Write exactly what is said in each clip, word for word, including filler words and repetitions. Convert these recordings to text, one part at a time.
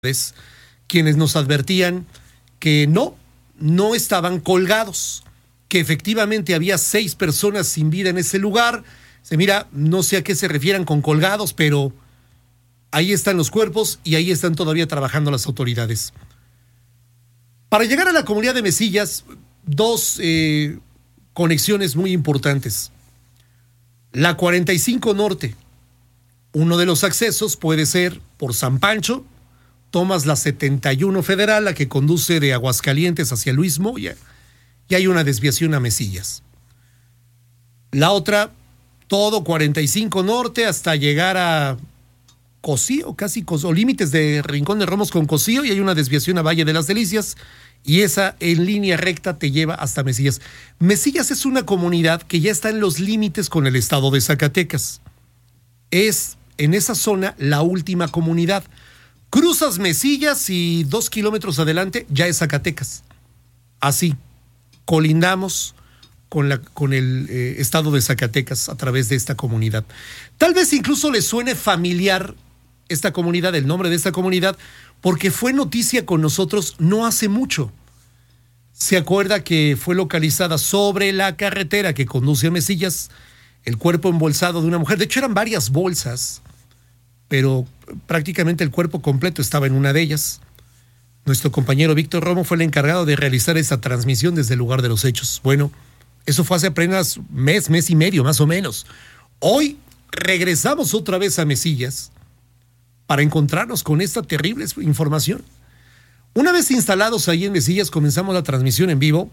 quienes nos advertían que no, no estaban colgados, que efectivamente había seis personas sin vida en ese lugar. Se mira, no sé a qué se refieran con colgados, pero ahí están los cuerpos y ahí están todavía trabajando las autoridades. Para llegar a la comunidad de Mesillas, dos eh, conexiones muy importantes. La cuarenta y cinco Norte, uno de los accesos puede ser por San Pancho, tomas la setenta y uno Federal, la que conduce de Aguascalientes hacia Luis Moya, y hay una desviación a Mesillas. La otra, todo cuarenta y cinco Norte hasta llegar a Cocío, casi o límites de Rincón de Romos con Cocío, y hay una desviación a Valle de las Delicias, y esa en línea recta te lleva hasta Mesillas. Mesillas es una comunidad que ya está en los límites con el estado de Zacatecas. Es en esa zona la última comunidad. Cruzas Mesillas y dos kilómetros adelante ya es Zacatecas. Así, colindamos con, la, con el eh, estado de Zacatecas a través de esta comunidad. Tal vez incluso le suene familiar esta comunidad, el nombre de esta comunidad, porque fue noticia con nosotros no hace mucho. Se acuerda que fue localizada sobre la carretera que conduce a Mesillas el cuerpo embolsado de una mujer. De hecho, eran varias bolsas, pero prácticamente el cuerpo completo estaba en una de ellas. Nuestro compañero Víctor Romo fue el encargado de realizar esa transmisión desde el lugar de los hechos. Bueno, eso fue hace apenas mes, mes y medio, más o menos. Hoy regresamos otra vez a Mesillas para encontrarnos con esta terrible información. Una vez instalados ahí en Mesillas, comenzamos la transmisión en vivo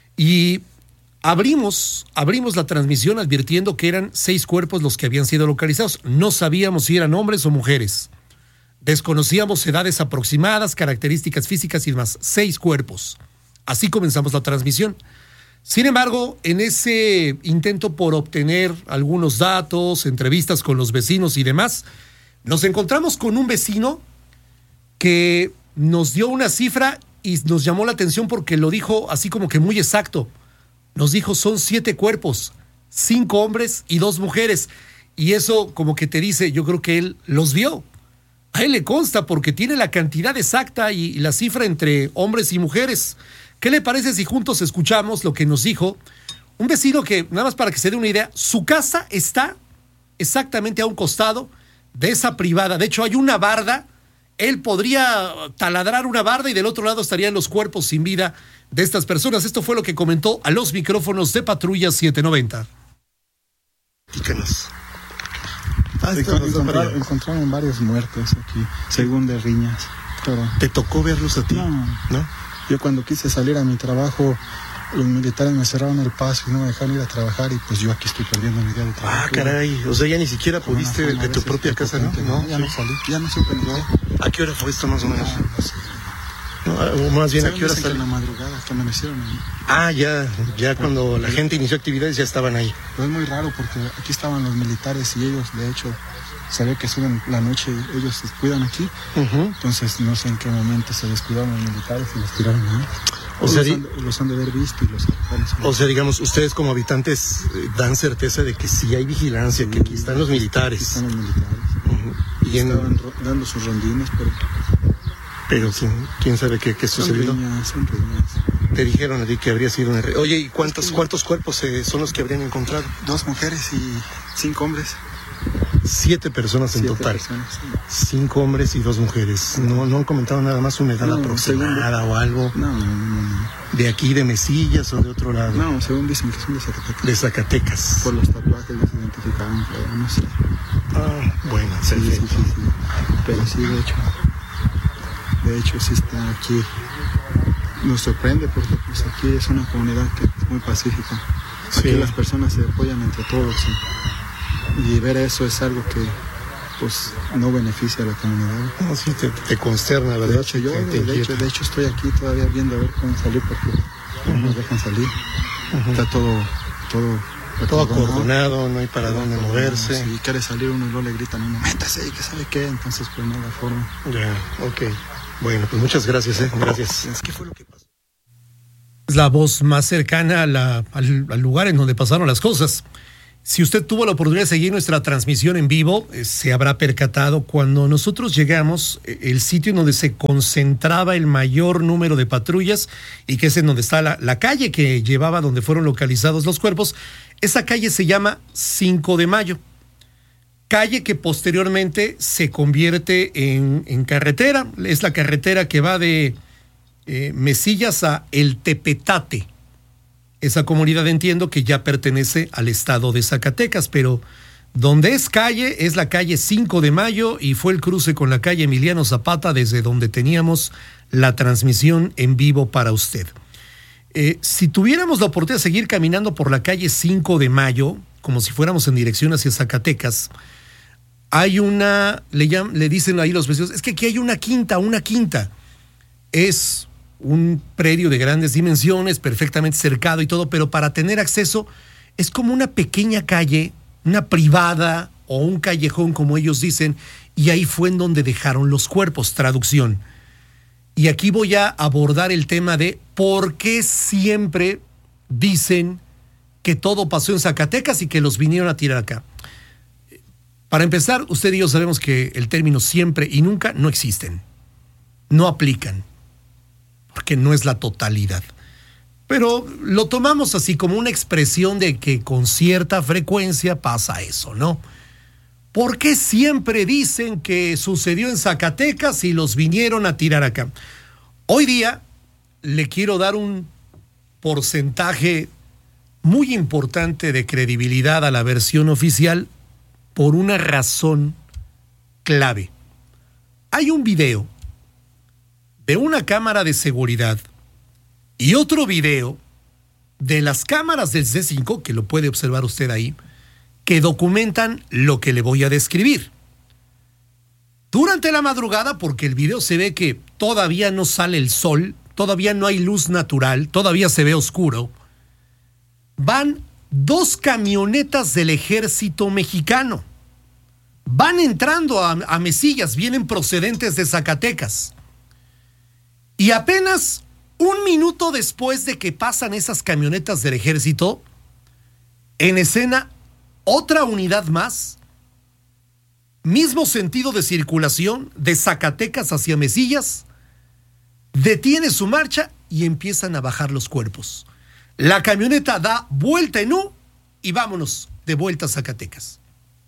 y abrimos, abrimos la transmisión advirtiendo que eran seis cuerpos los que habían sido localizados. No sabíamos si eran hombres o mujeres. Desconocíamos edades aproximadas, características físicas y demás. Seis cuerpos. Así comenzamos la transmisión. Sin embargo, en ese intento por obtener algunos datos, entrevistas con los vecinos y demás, nos encontramos con un vecino que nos dio una cifra y nos llamó la atención porque lo dijo así como que muy exacto. Nos dijo, son siete cuerpos, cinco hombres y dos mujeres. Y eso como que te dice, yo creo que él los vio. A él le consta porque tiene la cantidad exacta y la cifra entre hombres y mujeres. ¿Qué le parece si juntos escuchamos lo que nos dijo un vecino que, nada más para que se dé una idea, su casa está exactamente a un costado de esa privada? De hecho, hay una barda. Él podría taladrar una barda y del otro lado estarían los cuerpos sin vida de estas personas. Esto fue lo que comentó a los micrófonos de Patrulla siete noventa. Díganos. Ah, encontraron, encontraron varios muertos aquí, según de riñas. Pero ¿te tocó verlos a ti? No, ¿no? Yo cuando quise salir a mi trabajo, los militares me cerraron el paso y no me dejaron ir a trabajar y pues yo aquí estoy perdiendo mi día de trabajo. Ah, caray, o sea, ya ni siquiera pudiste de, de tu propia casa, ¿no? No, ya sí. no salí, ya no supe no. ¿A qué hora fue esto más o menos? No, no sé. No, o más bien, ¿a qué hora salió? salió? En la madrugada, que amanecieron ahí. Ah, ya, ya cuando la gente inició actividades ya estaban ahí. Pero es muy raro porque aquí estaban los militares y ellos, de hecho, se ve que suben la noche, ellos se cuidan aquí. Uh-huh. Entonces no sé en qué momento se descuidaron los militares y los tiraron ahí. O sea, los, han, los han de haber visto y los O sea, digamos, ustedes como habitantes eh, dan certeza de que sí hay vigilancia, sí, que aquí están los militares. Aquí están los militares. Uh-huh. Y, y estaban en... dando sus rondines, pero... Pero quién, quién sabe qué, qué sucedió. Son riñas, son riñas. Te dijeron a ti que habría sido una... Oye, ¿y cuántos, cuántos cuerpos eh, son los que habrían encontrado? Dos mujeres y cinco hombres. Siete personas en Siete total. Personas, sí. Cinco hombres y dos mujeres. No, no han comentado nada más una edad no, aproximada según... o algo. No, no, no, no. ¿De aquí, de Mesillas o de otro lado? No, según dicen que son de Zacatecas. De Zacatecas. Por los tatuajes los identificaron, pero no sé. Ah, bueno, sí, perfecto. Sí, sí, sí. Pero sí, de hecho, de hecho sí está aquí. Nos sorprende porque pues aquí es una comunidad que es muy pacífica. Aquí sí. Las personas se apoyan entre todos. ¿Sí? Y ver eso es algo que pues no beneficia a la comunidad. No, sí, te, te consterna, ¿verdad? De hecho, yo te, te de, hecho, de hecho estoy aquí todavía viendo a ver cómo salir porque no uh-huh. nos dejan salir. Uh-huh. Está todo todo todo acordonado, no hay para dónde moverse. Si quiere salir uno y luego le gritan uno, métase, que sabe qué, entonces pues no da forma. Ya, ok. Bueno, pues muchas gracias, eh. Gracias. ¿Qué fue lo que pasó? Es la voz más cercana a la, al, al lugar en donde pasaron las cosas. Si usted tuvo la oportunidad de seguir nuestra transmisión en vivo, eh, se habrá percatado cuando nosotros llegamos, eh, el sitio en donde se concentraba el mayor número de patrullas y que es en donde está la, la calle que llevaba donde fueron localizados los cuerpos. Esa calle se llama cinco de mayo, calle que posteriormente se convierte en, en carretera. Es la carretera que va de eh, Mesillas a El Tepetate. Esa comunidad entiendo que ya pertenece al estado de Zacatecas, pero donde es calle es la calle cinco de mayo y fue el cruce con la calle Emiliano Zapata desde donde teníamos la transmisión en vivo para usted. Eh, si tuviéramos la oportunidad de seguir caminando por la calle cinco de mayo, como si fuéramos en dirección hacia Zacatecas, hay una, le, llaman, le dicen ahí los vecinos, es que aquí hay una quinta, una quinta. Es un predio de grandes dimensiones, perfectamente cercado y todo, pero para tener acceso es como una pequeña calle, una privada o un callejón, como ellos dicen, y ahí fue en donde dejaron los cuerpos, traducción. Y aquí voy a abordar el tema de por qué siempre dicen que todo pasó en Zacatecas y que los vinieron a tirar acá. Para empezar, usted y yo sabemos que el término siempre y nunca no existen, no aplican, porque no es la totalidad. Pero lo tomamos así como una expresión de que con cierta frecuencia pasa eso, ¿no? ¿Por qué siempre dicen que sucedió en Zacatecas y los vinieron a tirar acá? Hoy día le quiero dar un porcentaje muy importante de credibilidad a la versión oficial por una razón clave. Hay un video de una cámara de seguridad y otro video de las cámaras del C cinco, que lo puede observar usted ahí, que documentan lo que le voy a describir. Durante la madrugada, porque el video se ve que todavía no sale el sol, todavía no hay luz natural, todavía se ve oscuro, van dos camionetas del ejército mexicano. Van entrando a, a Mesillas, vienen procedentes de Zacatecas. Y apenas un minuto después de que pasan esas camionetas del ejército, en escena otra unidad más, mismo sentido de circulación, de Zacatecas hacia Mesillas, detiene su marcha y empiezan a bajar los cuerpos. La camioneta da vuelta en U y vámonos de vuelta a Zacatecas.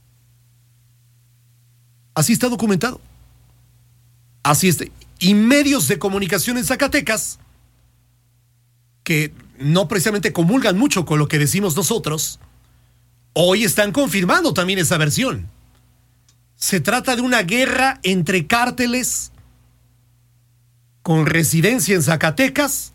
Así está documentado. Así está. Y medios de comunicación en Zacatecas, que no precisamente comulgan mucho con lo que decimos nosotros, hoy están confirmando también esa versión. Se trata de una guerra entre cárteles con residencia en Zacatecas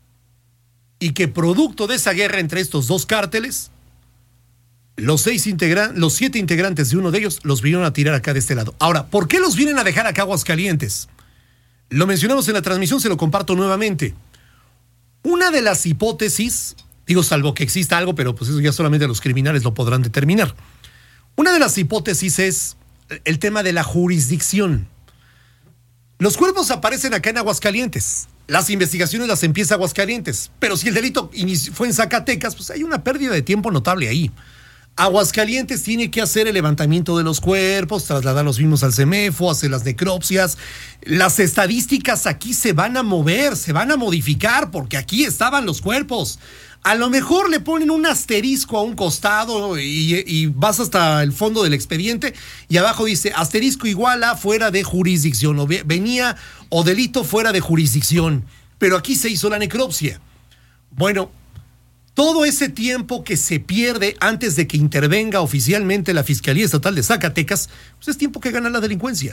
y que producto de esa guerra entre estos dos cárteles, los, seis integran- los siete integrantes de uno de ellos los vinieron a tirar acá de este lado. Ahora, ¿por qué los vienen a dejar acá a Aguascalientes? Lo mencionamos en la transmisión, se lo comparto nuevamente. Una de las hipótesis, digo salvo que exista algo, pero pues eso ya solamente los criminales lo podrán determinar. Una de las hipótesis es el tema de la jurisdicción. Los cuerpos aparecen acá en Aguascalientes, las investigaciones las empieza Aguascalientes, pero si el delito fue en Zacatecas, pues hay una pérdida de tiempo notable ahí. Aguascalientes tiene que hacer el levantamiento de los cuerpos, trasladar los mismos al CEMEFO, hacer las necropsias. Las estadísticas aquí se van a mover, se van a modificar, porque aquí estaban los cuerpos. A lo mejor le ponen un asterisco a un costado y, y vas hasta el fondo del expediente y abajo dice asterisco igual a fuera de jurisdicción, o venía o delito fuera de jurisdicción, pero aquí se hizo la necropsia. Bueno, todo ese tiempo que se pierde antes de que intervenga oficialmente la Fiscalía Estatal de Zacatecas, pues es tiempo que gana la delincuencia.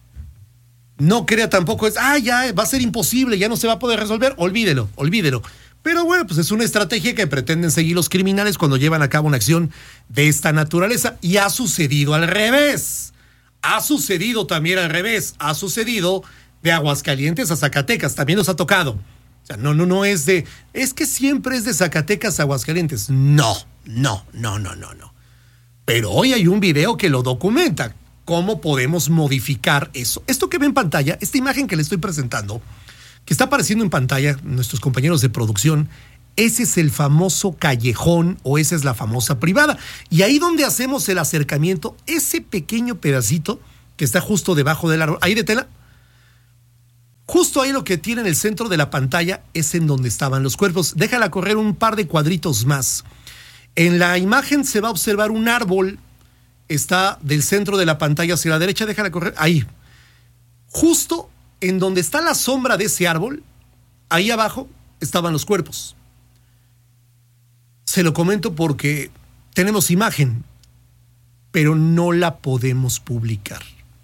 No crea tampoco, es, ah, ya va a ser imposible, ya no se va a poder resolver, olvídelo, olvídelo. Pero bueno, pues es una estrategia que pretenden seguir los criminales cuando llevan a cabo una acción de esta naturaleza. Y ha sucedido al revés. Ha sucedido también al revés. Ha sucedido de Aguascalientes a Zacatecas, también nos ha tocado. O sea, no, no, no es de, es que siempre es de Zacatecas a Aguascalientes. No, no, no, no, no, no. Pero hoy hay un video que lo documenta. ¿Cómo podemos modificar eso? Esto que ve en pantalla, esta imagen que le estoy presentando, que está apareciendo en pantalla, nuestros compañeros de producción, ese es el famoso callejón o esa es la famosa privada. Y ahí donde hacemos el acercamiento, ese pequeño pedacito que está justo debajo del árbol, ahí de tela, justo ahí lo que tiene en el centro de la pantalla es en donde estaban los cuerpos. Déjala correr un par de cuadritos más. En la imagen se va a observar un árbol, está del centro de la pantalla hacia la derecha, déjala correr, ahí. Justo en donde está la sombra de ese árbol, ahí abajo estaban los cuerpos. Se lo comento porque tenemos imagen, pero no la podemos publicar.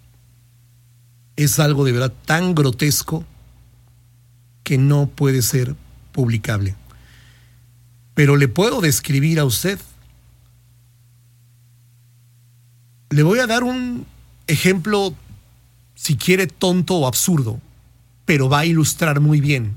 Es algo de verdad tan grotesco que no puede ser publicable. Pero le puedo describir a usted. Le voy a dar un ejemplo, si quiere, tonto o absurdo, pero va a ilustrar muy bien.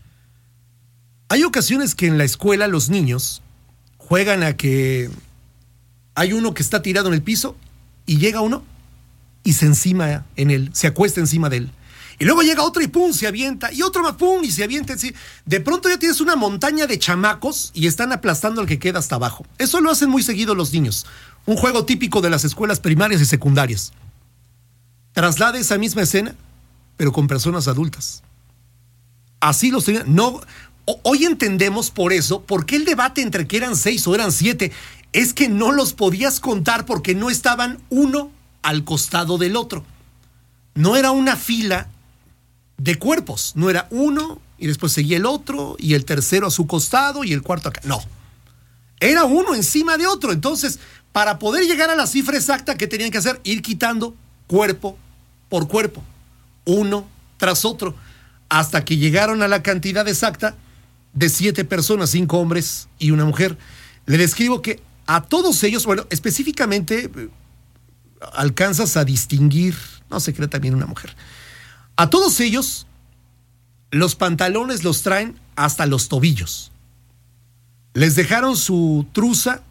Hay ocasiones que en la escuela los niños juegan a que hay uno que está tirado en el piso y llega uno y se encima en él, se acuesta encima de él. Y luego llega otro y pum, se avienta, y otro más pum, y se avienta. De pronto ya tienes una montaña de chamacos y están aplastando al que queda hasta abajo. Eso lo hacen muy seguido los niños. Un juego típico de las escuelas primarias y secundarias. Traslade esa misma escena, pero con personas adultas. Así los tenían. No, hoy entendemos por eso, por qué el debate entre que eran seis o eran siete, es que no los podías contar porque no estaban uno al costado del otro. No era una fila de cuerpos, no era uno y después seguía el otro y el tercero a su costado y el cuarto acá. No, era uno encima de otro. Entonces, para poder llegar a la cifra exacta, ¿qué tenían que hacer? Ir quitando cuerpo por cuerpo, uno tras otro, hasta que llegaron a la cantidad exacta de siete personas, cinco hombres y una mujer. Le describo que a todos ellos, bueno, específicamente alcanzas a distinguir, no se cree también una mujer, a todos ellos los pantalones los traen hasta los tobillos. Les dejaron su truza,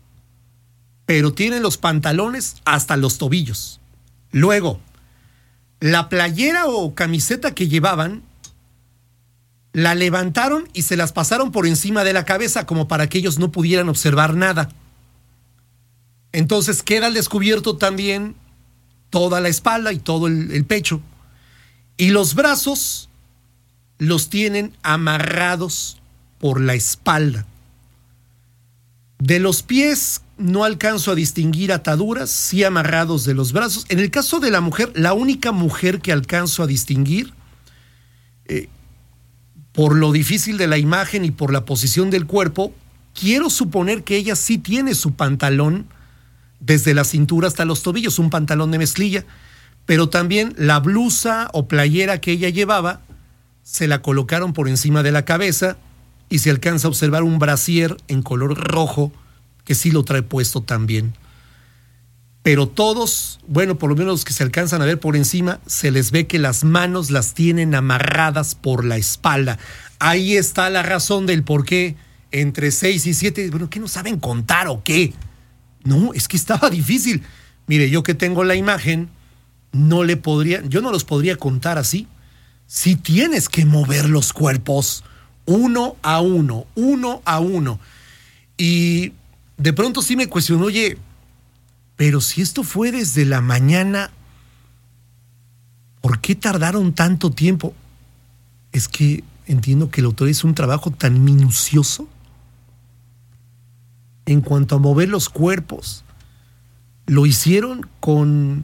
pero tienen los pantalones hasta los tobillos. Luego, la playera o camiseta que llevaban, la levantaron y se las pasaron por encima de la cabeza como para que ellos no pudieran observar nada. Entonces queda al descubierto también toda la espalda y todo el, el pecho. Y los brazos los tienen amarrados por la espalda. De los pies no alcanzo a distinguir ataduras, sí amarrados de los brazos. En el caso de la mujer, la única mujer que alcanzo a distinguir, eh, por lo difícil de la imagen y por la posición del cuerpo, quiero suponer que ella sí tiene su pantalón desde la cintura hasta los tobillos, un pantalón de mezclilla, pero también la blusa o playera que ella llevaba se la colocaron por encima de la cabeza y se alcanza a observar un brasier en color rojo que sí lo trae puesto también. Pero todos, bueno, por lo menos los que se alcanzan a ver por encima, se les ve que las manos las tienen amarradas por la espalda. Ahí está la razón del por qué entre seis y siete, bueno, ¿qué no saben contar o qué? No, es que estaba difícil. Mire, yo que tengo la imagen, no le podría, yo no los podría contar así. Si tienes que mover los cuerpos uno a uno, uno a uno. Y de pronto sí me cuestionó, oye, pero si esto fue desde la mañana, ¿por qué tardaron tanto tiempo? Es que entiendo que el autor hizo un trabajo tan minucioso en cuanto a mover los cuerpos. Lo hicieron con,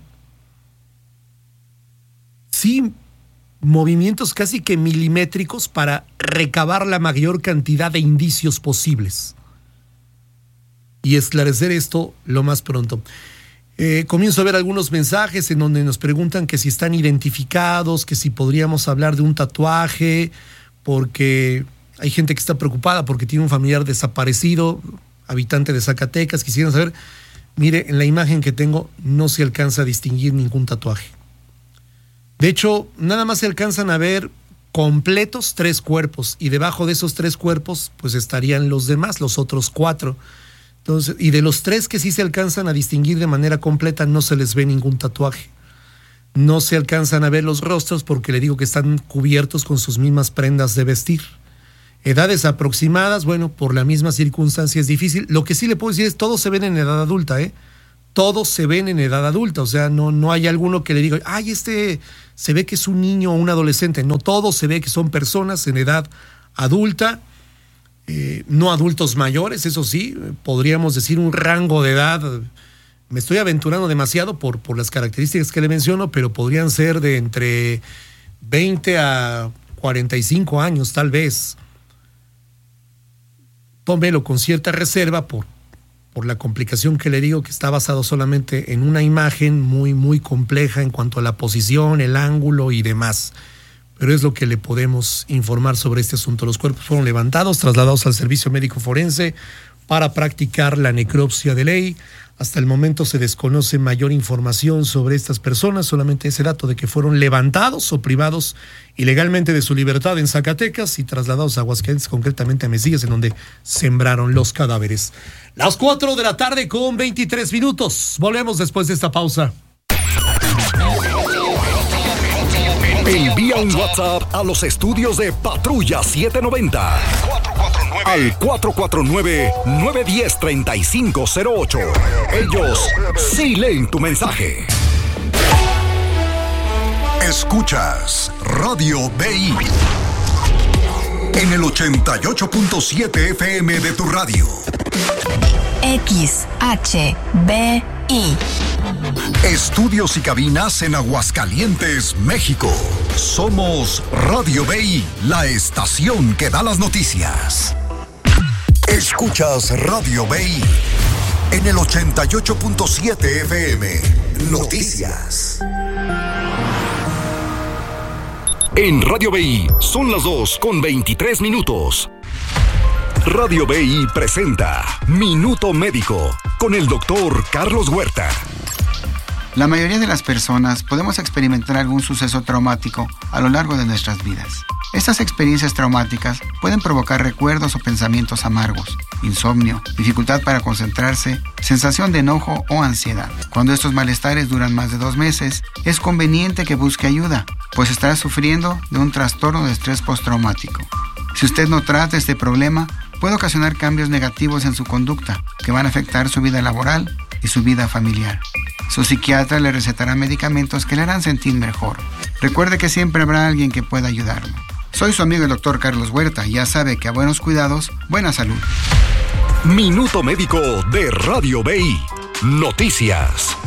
sí, movimientos casi que milimétricos para recabar la mayor cantidad de indicios posibles y esclarecer esto lo más pronto. Eh, comienzo a ver algunos mensajes en donde nos preguntan que si están identificados, que si podríamos hablar de un tatuaje, porque hay gente que está preocupada porque tiene un familiar desaparecido, habitante de Zacatecas. Quisieran saber, mire, en la imagen que tengo no se alcanza a distinguir ningún tatuaje. De hecho, nada más se alcanzan a ver completos tres cuerpos y debajo de esos tres cuerpos pues estarían los demás, los otros cuatro. Entonces, y de los tres que sí se alcanzan a distinguir de manera completa, no se les ve ningún tatuaje. No se alcanzan a ver los rostros porque le digo que están cubiertos con sus mismas prendas de vestir. Edades aproximadas, bueno, por la misma circunstancia es difícil. Lo que sí le puedo decir es, todos se ven en edad adulta, ¿eh? Todos se ven en edad adulta, o sea, no, no hay alguno que le diga, ay, este se ve que es un niño o un adolescente. No, todos se ve que son personas en edad adulta, eh, no adultos mayores, eso sí, podríamos decir un rango de edad, me estoy aventurando demasiado por, por las características que le menciono, pero podrían ser de entre veinte a cuarenta y cinco años, tal vez. Tómelo con cierta reserva por por la complicación que le digo, que está basado solamente en una imagen muy, muy compleja en cuanto a la posición, el ángulo y demás. Pero es lo que le podemos informar sobre este asunto. Los cuerpos fueron levantados, trasladados al servicio médico forense para practicar la necropsia de ley. Hasta el momento se desconoce mayor información sobre estas personas, solamente ese dato de que fueron levantados o privados ilegalmente de su libertad en Zacatecas y trasladados a Aguascalientes, concretamente a Mesillas, en donde sembraron los cadáveres. Las cuatro de la tarde con veintitrés minutos. Volvemos después de esta pausa. Envía un WhatsApp a los estudios de Patrulla setecientos noventa al cuatro cuatro nueve, nueve uno cero, tres cinco cero ocho. Ellos sí leen tu mensaje. Escuchas Radio B I en el ochenta y ocho punto siete F M de tu radio. X H B I. Estudios y cabinas en Aguascalientes, México. Somos Radio B I, la estación que da las noticias. Escuchas Radio B I en el ochenta y ocho punto siete F M. Noticias. En Radio B I son las dos con veintitrés minutos. Radio B I presenta Minuto Médico con el doctor Carlos Huerta. La mayoría de las personas podemos experimentar algún suceso traumático a lo largo de nuestras vidas. Estas experiencias traumáticas pueden provocar recuerdos o pensamientos amargos, insomnio, dificultad para concentrarse, sensación de enojo o ansiedad. Cuando estos malestares duran más de dos meses, es conveniente que busque ayuda, pues estará sufriendo de un trastorno de estrés postraumático. Si usted no trata este problema, puede ocasionar cambios negativos en su conducta que van a afectar su vida laboral y su vida familiar. Su psiquiatra le recetará medicamentos que le harán sentir mejor. Recuerde que siempre habrá alguien que pueda ayudarlo. Soy su amigo el doctor Carlos Huerta y ya sabe que a buenos cuidados, buena salud. Minuto Médico de Radio B I. Noticias.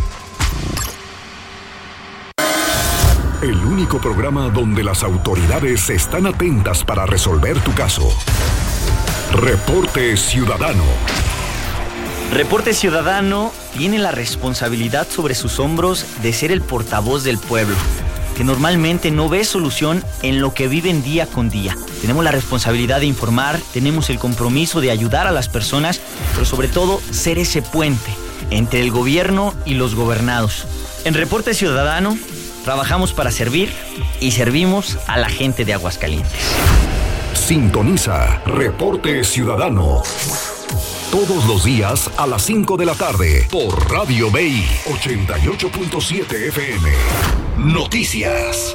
El único programa donde las autoridades están atentas para resolver tu caso. Reporte Ciudadano. Reporte Ciudadano tiene la responsabilidad sobre sus hombros de ser el portavoz del pueblo, que normalmente no ve solución en lo que viven día con día. Tenemos la responsabilidad de informar, tenemos el compromiso de ayudar a las personas, pero sobre todo ser ese puente entre el gobierno y los gobernados. En Reporte Ciudadano trabajamos para servir y servimos a la gente de Aguascalientes. Sintoniza Reporte Ciudadano todos los días a las cinco de la tarde por Radio B I ochenta y ocho punto siete F M. Noticias.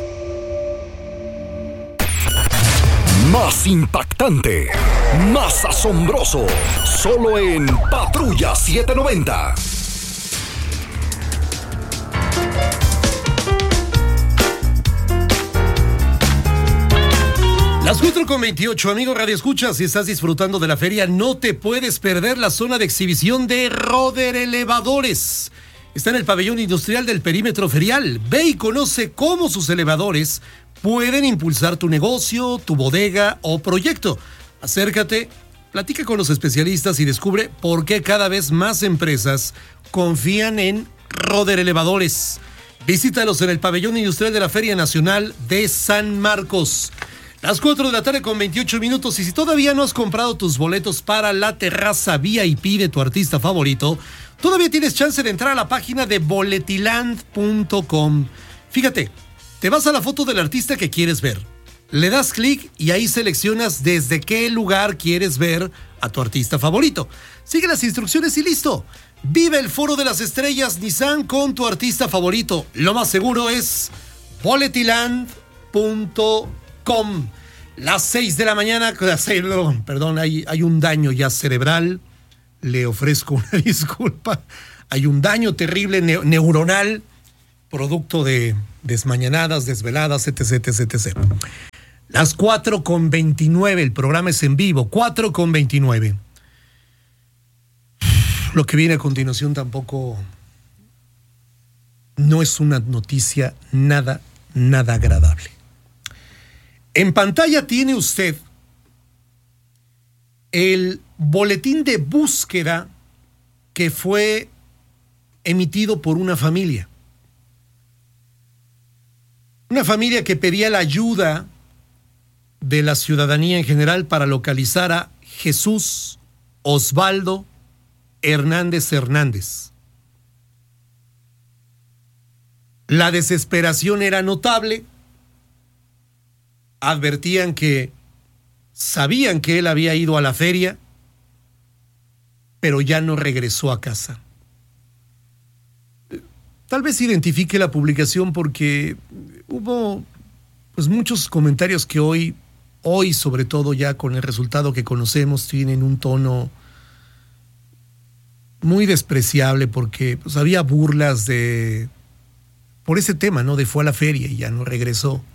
Más impactante, más asombroso, solo en Patrulla setecientos noventa. Las cuatro con veintiocho, amigo Radio Escucha, si estás disfrutando de la feria, no te puedes perder la zona de exhibición de Roder Elevadores. Está en el pabellón industrial del perímetro ferial. Ve y conoce cómo sus elevadores pueden impulsar tu negocio, tu bodega o proyecto. Acércate, platica con los especialistas y descubre por qué cada vez más empresas confían en Roder Elevadores. Visítalos en el pabellón industrial de la Feria Nacional de San Marcos. Las cuatro de la tarde con veintiocho minutos, y si todavía no has comprado tus boletos para la terraza V I P de tu artista favorito, todavía tienes chance de entrar a la página de boletiland punto com. Fíjate, te vas a la foto del artista que quieres ver, le das clic y ahí seleccionas desde qué lugar quieres ver a tu artista favorito. Sigue las instrucciones y listo. Vive el Foro de las Estrellas Nissan con tu artista favorito. Lo más seguro es boletiland punto com. Las seis de la mañana, perdón, hay, hay un daño ya cerebral, le ofrezco una disculpa, hay un daño terrible ne- neuronal, producto de desmañanadas, desveladas, etc, etc, etcétera. Las cuatro con veintinueve, el programa es en vivo, cuatro con veintinueve. Lo que viene a continuación tampoco no es una noticia nada, nada agradable. En pantalla tiene usted el boletín de búsqueda que fue emitido por una familia. Una familia que pedía la ayuda de la ciudadanía en general para localizar a Jesús Osvaldo Hernández Hernández. La desesperación era notable. Advertían que sabían que él había ido a la feria, pero ya no regresó a casa. Tal vez identifique la publicación porque hubo pues muchos comentarios que hoy, hoy sobre todo ya con el resultado que conocemos, tienen un tono muy despreciable porque pues, había burlas de por ese tema, ¿no? De fue a la feria y ya no regresó.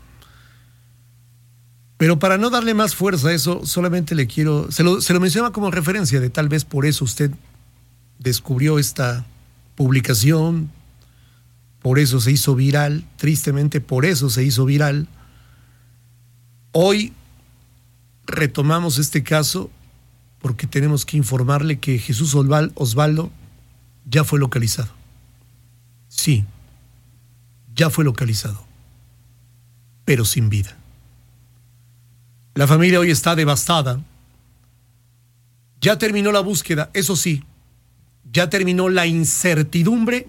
Pero para no darle más fuerza a eso, solamente le quiero, se lo, se lo mencionaba como referencia de tal vez por eso usted descubrió esta publicación, por eso se hizo viral, tristemente por eso se hizo viral. Hoy retomamos este caso porque tenemos que informarle que Jesús Osvaldo ya fue localizado. Sí, ya fue localizado, pero sin vida. La familia hoy está devastada. Ya terminó la búsqueda, eso sí, ya terminó la incertidumbre.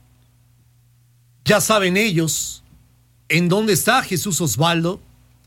Ya saben ellos en dónde está Jesús Osvaldo.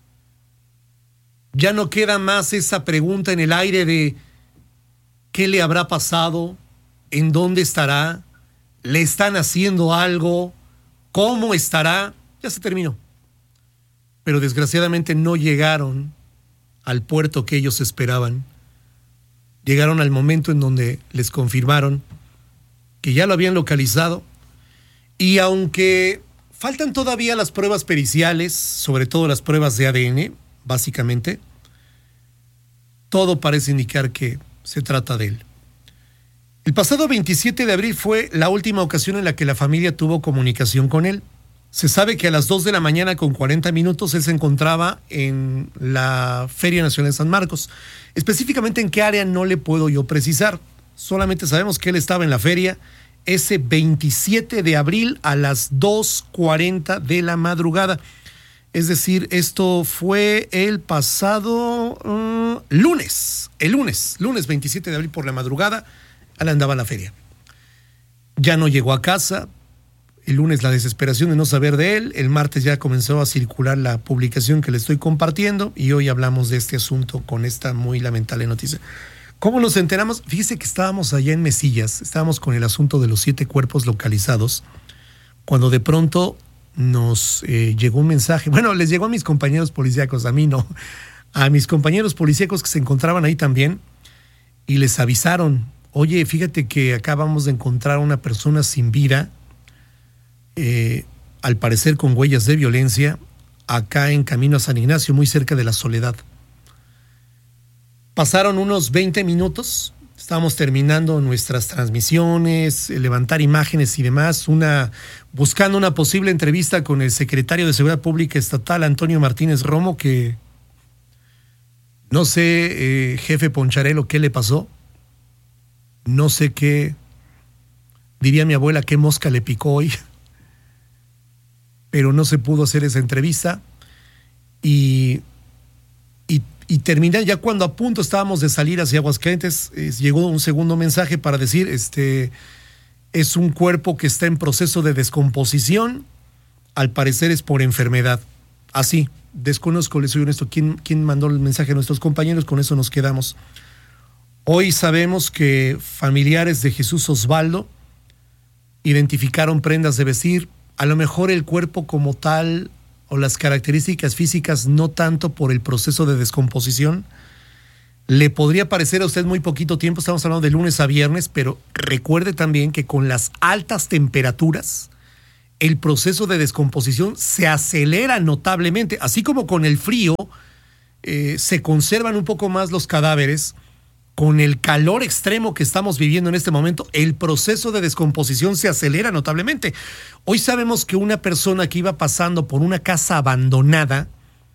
Ya no queda más esa pregunta en el aire de ¿qué le habrá pasado? ¿En dónde estará? ¿Le están haciendo algo? ¿Cómo estará? Ya se terminó. Pero desgraciadamente no llegaron al puerto que ellos esperaban. Llegaron al momento en donde les confirmaron que ya lo habían localizado. Y aunque faltan todavía las pruebas periciales, sobre todo las pruebas de A D N, básicamente, todo parece indicar que se trata de él. El pasado veintisiete de abril fue la última ocasión en la que la familia tuvo comunicación con él. Se sabe que a las dos de la mañana con cuarenta minutos él se encontraba en la Feria Nacional de San Marcos. Específicamente en qué área no le puedo yo precisar. Solamente sabemos que él estaba en la feria ese veintisiete de abril a las dos cuarenta de la madrugada. Es decir, esto fue el pasado uh, lunes, el lunes, lunes veintisiete de abril por la madrugada, él andaba en la feria. Ya no llegó a casa. El lunes la desesperación de no saber de él. El martes ya comenzó a circular la publicación que le estoy compartiendo y hoy hablamos de este asunto con esta muy lamentable noticia. ¿Cómo nos enteramos? Fíjese que estábamos allá en Mesillas, estábamos con el asunto de los siete cuerpos localizados, cuando de pronto nos eh, llegó un mensaje. Bueno, les llegó a mis compañeros policíacos, a mí no, a mis compañeros policíacos que se encontraban ahí también y les avisaron, oye, fíjate que acabamos de encontrar a una persona sin vida, Eh, al parecer con huellas de violencia, acá en camino a San Ignacio, muy cerca de La Soledad. Pasaron unos veinte minutos, estábamos terminando nuestras transmisiones, levantar imágenes y demás, una, buscando una posible entrevista con el secretario de Seguridad Pública Estatal, Antonio Martínez Romo, que no sé, eh, jefe Poncharelo, qué le pasó, no sé qué, diría mi abuela, qué mosca le picó hoy, pero no se pudo hacer esa entrevista y, y, y terminar ya cuando a punto estábamos de salir hacia Aguascalientes, eh, llegó un segundo mensaje para decir, este, es un cuerpo que está en proceso de descomposición, al parecer es por enfermedad. Así, desconozco, les soy honesto, quién, quién mandó el mensaje a nuestros compañeros, con eso nos quedamos. Hoy sabemos que familiares de Jesús Osvaldo identificaron prendas de vestir. A lo mejor el cuerpo como tal, o las características físicas, no tanto por el proceso de descomposición. Le podría parecer a usted muy poquito tiempo, estamos hablando de lunes a viernes, pero recuerde también que con las altas temperaturas, el proceso de descomposición se acelera notablemente, así como con el frío eh, se conservan un poco más los cadáveres. Con el calor extremo que estamos viviendo en este momento, el proceso de descomposición se acelera notablemente. Hoy sabemos que una persona que iba pasando por una casa abandonada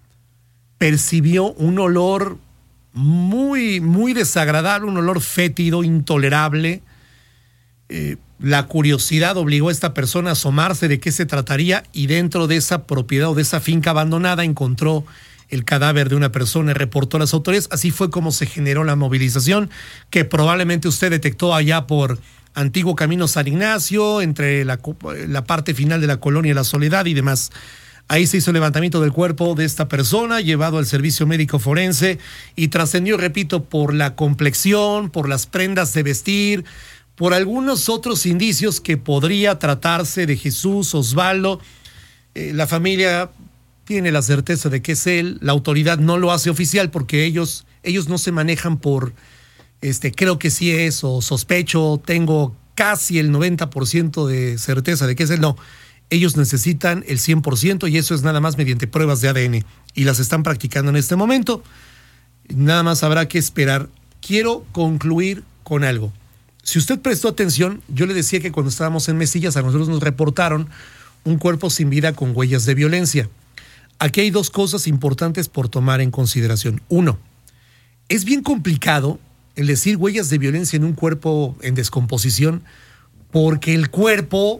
percibió un olor muy, muy desagradable, un olor fétido, intolerable. Eh, la curiosidad obligó a esta persona a asomarse de qué se trataría y dentro de esa propiedad o de esa finca abandonada encontró el cadáver de una persona y reportó a las autoridades. Así fue como se generó la movilización que probablemente usted detectó allá por Antiguo Camino San Ignacio, entre la, la parte final de la Colonia La Soledad y demás. Ahí se hizo el levantamiento del cuerpo de esta persona, llevado al servicio médico forense y trascendió, repito, por la complexión, por las prendas de vestir, por algunos otros indicios que podría tratarse de Jesús Osvaldo. Eh, la familia tiene la certeza de que es él. La autoridad no lo hace oficial porque ellos, ellos no se manejan por, este, creo que sí es, o sospecho, tengo casi el noventa por ciento de certeza de que es él. No, ellos necesitan el cien por ciento y eso es nada más mediante pruebas de A D N y las están practicando en este momento. Nada más habrá que esperar. Quiero concluir con algo. Si usted prestó atención, yo le decía que cuando estábamos en Mesillas a nosotros nos reportaron un cuerpo sin vida con huellas de violencia. Aquí hay dos cosas importantes por tomar en consideración. Uno, es bien complicado el decir huellas de violencia en un cuerpo en descomposición porque el cuerpo,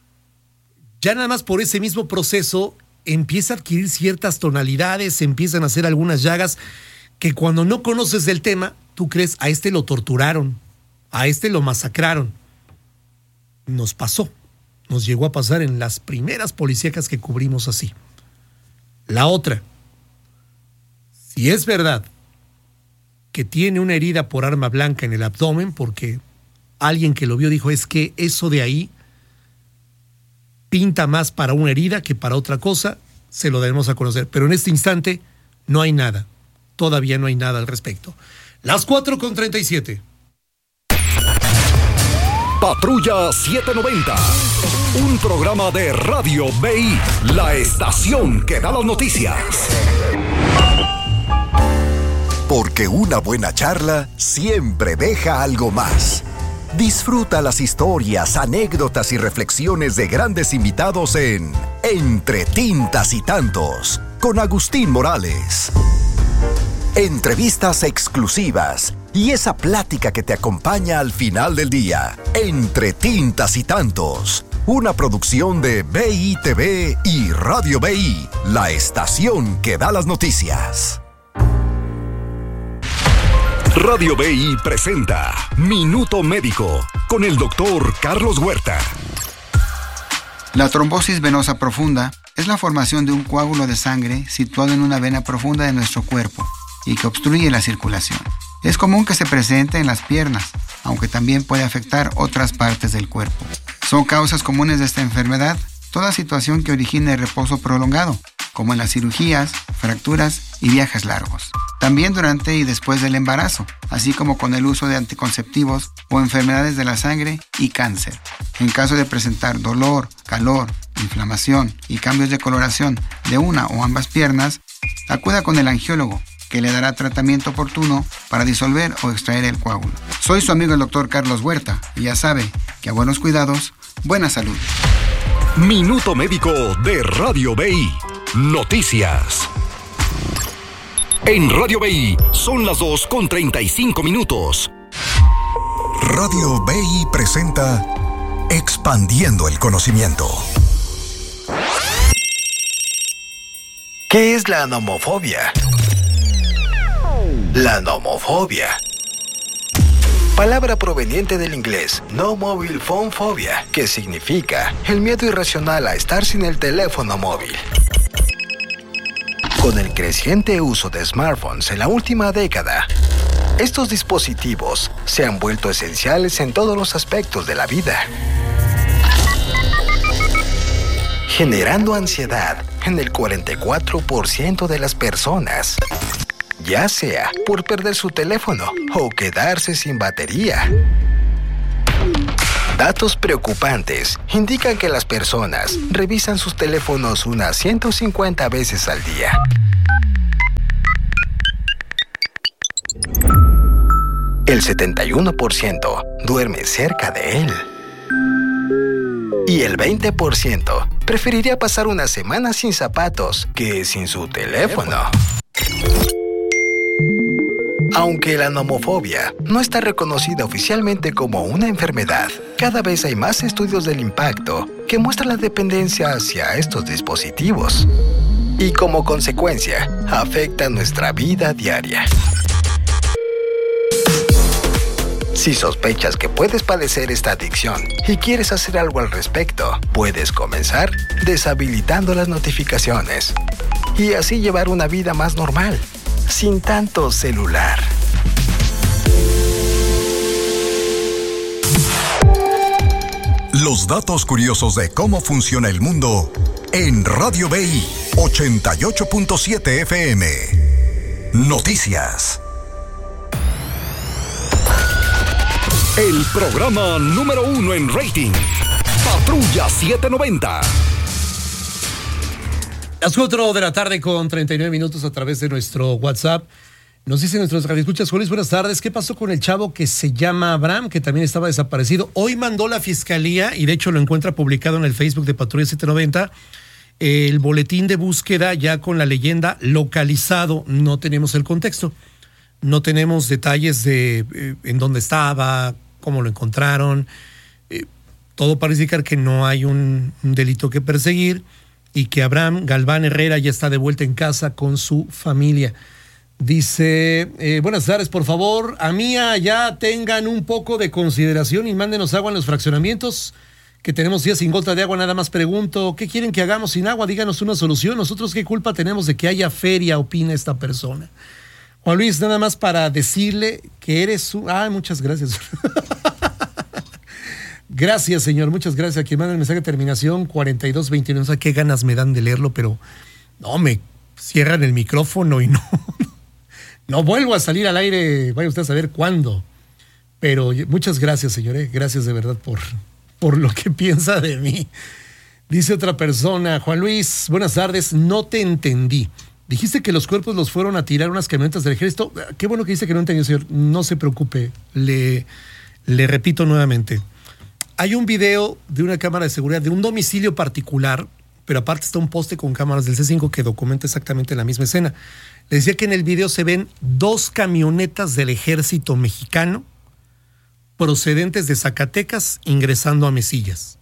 ya nada más por ese mismo proceso, empieza a adquirir ciertas tonalidades, empiezan a hacer algunas llagas que cuando no conoces del tema, tú crees, a este lo torturaron, a este lo masacraron. Nos pasó, nos llegó a pasar en las primeras policíacas que cubrimos así. La otra, si es verdad que tiene una herida por arma blanca en el abdomen, porque alguien que lo vio dijo, es que eso de ahí pinta más para una herida que para otra cosa, se lo daremos a conocer. Pero en este instante no hay nada, todavía no hay nada al respecto. Las cuatro con treinta y siete. Patrulla setecientos noventa, un programa de Radio B I, la estación que da las noticias. Porque una buena charla siempre deja algo más. Disfruta las historias, anécdotas y reflexiones de grandes invitados en Entre Tintas y Tantos, con Agustín Morales. Entrevistas exclusivas y esa plática que te acompaña al final del día. Entre Tintas y Tantos, una producción de B I T V y Radio B I, la estación que da las noticias. Radio B I presenta Minuto Médico con el doctor Carlos Huerta. La trombosis venosa profunda es la formación de un coágulo de sangre situado en una vena profunda de nuestro cuerpo y que obstruye la circulación. Es común que se presente en las piernas, aunque también puede afectar otras partes del cuerpo. Son causas comunes de esta enfermedad toda situación que origine reposo prolongado, como en las cirugías, fracturas y viajes largos. También durante y después del embarazo, así como con el uso de anticonceptivos o enfermedades de la sangre y cáncer. En caso de presentar dolor, calor, inflamación y cambios de coloración de una o ambas piernas, acuda con el angiólogo, que le dará tratamiento oportuno para disolver o extraer el coágulo. Soy su amigo el doctor Carlos Huerta y ya sabe que a buenos cuidados, buena salud. Minuto Médico de Radio B I. Noticias. En Radio B I son las dos con treinta y cinco minutos. Radio B I presenta Expandiendo el Conocimiento. ¿Qué es la nomofobia? La nomofobia, palabra proveniente del inglés no mobile phone phobia, que significa el miedo irracional a estar sin el teléfono móvil. Con el creciente uso de smartphones en la última década, estos dispositivos se han vuelto esenciales en todos los aspectos de la vida, generando ansiedad en el cuarenta y cuatro por ciento de las personas, ya sea por perder su teléfono o quedarse sin batería. Datos preocupantes indican que las personas revisan sus teléfonos unas ciento cincuenta veces al día. El setenta y uno por ciento duerme cerca de él. Y el veinte por ciento preferiría pasar una semana sin zapatos que sin su teléfono. Aunque la nomofobia no está reconocida oficialmente como una enfermedad, cada vez hay más estudios del impacto que muestran la dependencia hacia estos dispositivos y como consecuencia afecta nuestra vida diaria. Si sospechas que puedes padecer esta adicción y quieres hacer algo al respecto, puedes comenzar deshabilitando las notificaciones y así llevar una vida más normal, sin tanto celular. Los datos curiosos de cómo funciona el mundo en Radio B I ochenta y ocho punto siete F M. Noticias. El programa número uno en rating. Patrulla setecientos noventa. Las cuatro de la tarde con treinta y nueve minutos a través de nuestro WhatsApp. Nos dicen nuestros radioescuchas, Juan Luis, buenas tardes. ¿Qué pasó con el chavo que se llama Abraham, que también estaba desaparecido? Hoy mandó la fiscalía, y de hecho lo encuentra publicado en el Facebook de Patrulla setecientos noventa, el boletín de búsqueda ya con la leyenda localizado. No tenemos el contexto, no tenemos detalles de eh, en dónde estaba, cómo lo encontraron. Eh, todo parece indicar que no hay un, un delito que perseguir y que Abraham Galván Herrera ya está de vuelta en casa con su familia. Dice, eh, buenas tardes, por favor, a Mía ya tengan un poco de consideración y mándenos agua en los fraccionamientos, que tenemos días sin gota de agua. Nada más pregunto, ¿qué quieren que hagamos sin agua? Díganos una solución. Nosotros qué culpa tenemos de que haya feria, opina esta persona. Juan Luis, nada más para decirle que eres un... Ah, muchas gracias. Gracias, señor, muchas gracias. Aquí manda el mensaje de terminación cuarenta y dos veintiuno. No sé qué ganas me dan de leerlo, pero no, me cierran el micrófono y no... No vuelvo a salir al aire, vaya usted a saber cuándo. Pero muchas gracias, señores. Gracias de verdad por, por lo que piensa de mí. Dice otra persona, Juan Luis, buenas tardes, no te entendí. Dijiste que los cuerpos los fueron a tirar unas camionetas del ejército. Qué bueno que dice que no entendió, señor. No se preocupe, le, le repito nuevamente. Hay un video de una cámara de seguridad de un domicilio particular, pero aparte está un poste con cámaras del C cinco que documenta exactamente la misma escena. Le decía que en el video se ven dos camionetas del ejército mexicano procedentes de Zacatecas ingresando a Mesillas.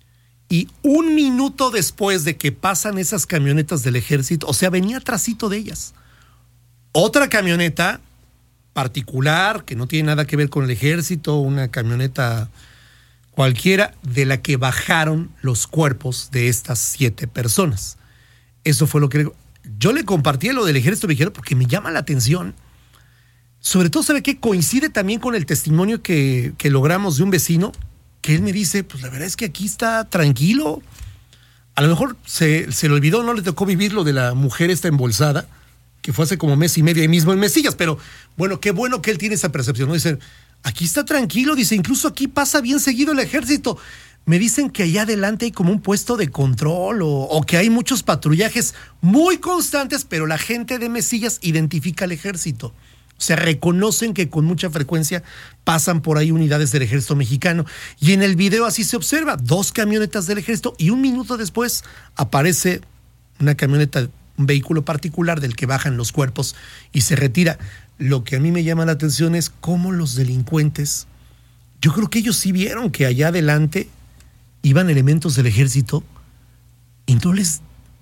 Y un minuto después de que pasan esas camionetas del ejército, o sea, venía atrasito de ellas, otra camioneta particular que no tiene nada que ver con el ejército, una camioneta cualquiera, de la que bajaron los cuerpos de estas siete personas. Eso fue lo que... Yo le compartí lo del ejército mexicano porque me llama la atención. Sobre todo, ¿sabe qué? Coincide también con el testimonio que, que logramos de un vecino, que él me dice, pues la verdad es que aquí está tranquilo. A lo mejor se, se le olvidó, no le tocó vivir lo de la mujer esta embolsada, que fue hace como mes y medio ahí mismo en Mesillas, pero bueno, qué bueno que él tiene esa percepción, ¿no? Dice, aquí está tranquilo, dice, incluso aquí pasa bien seguido el ejército. Me dicen que allá adelante hay como un puesto de control o, o que hay muchos patrullajes muy constantes, pero la gente de Mesillas identifica al ejército. O sea, reconocen que con mucha frecuencia pasan por ahí unidades del ejército mexicano. Y en el video así se observa, dos camionetas del ejército y un minuto después aparece una camioneta, un vehículo particular del que bajan los cuerpos y se retira. Lo que a mí me llama la atención es cómo los delincuentes, yo creo que ellos sí vieron que allá adelante iban elementos del ejército y no les,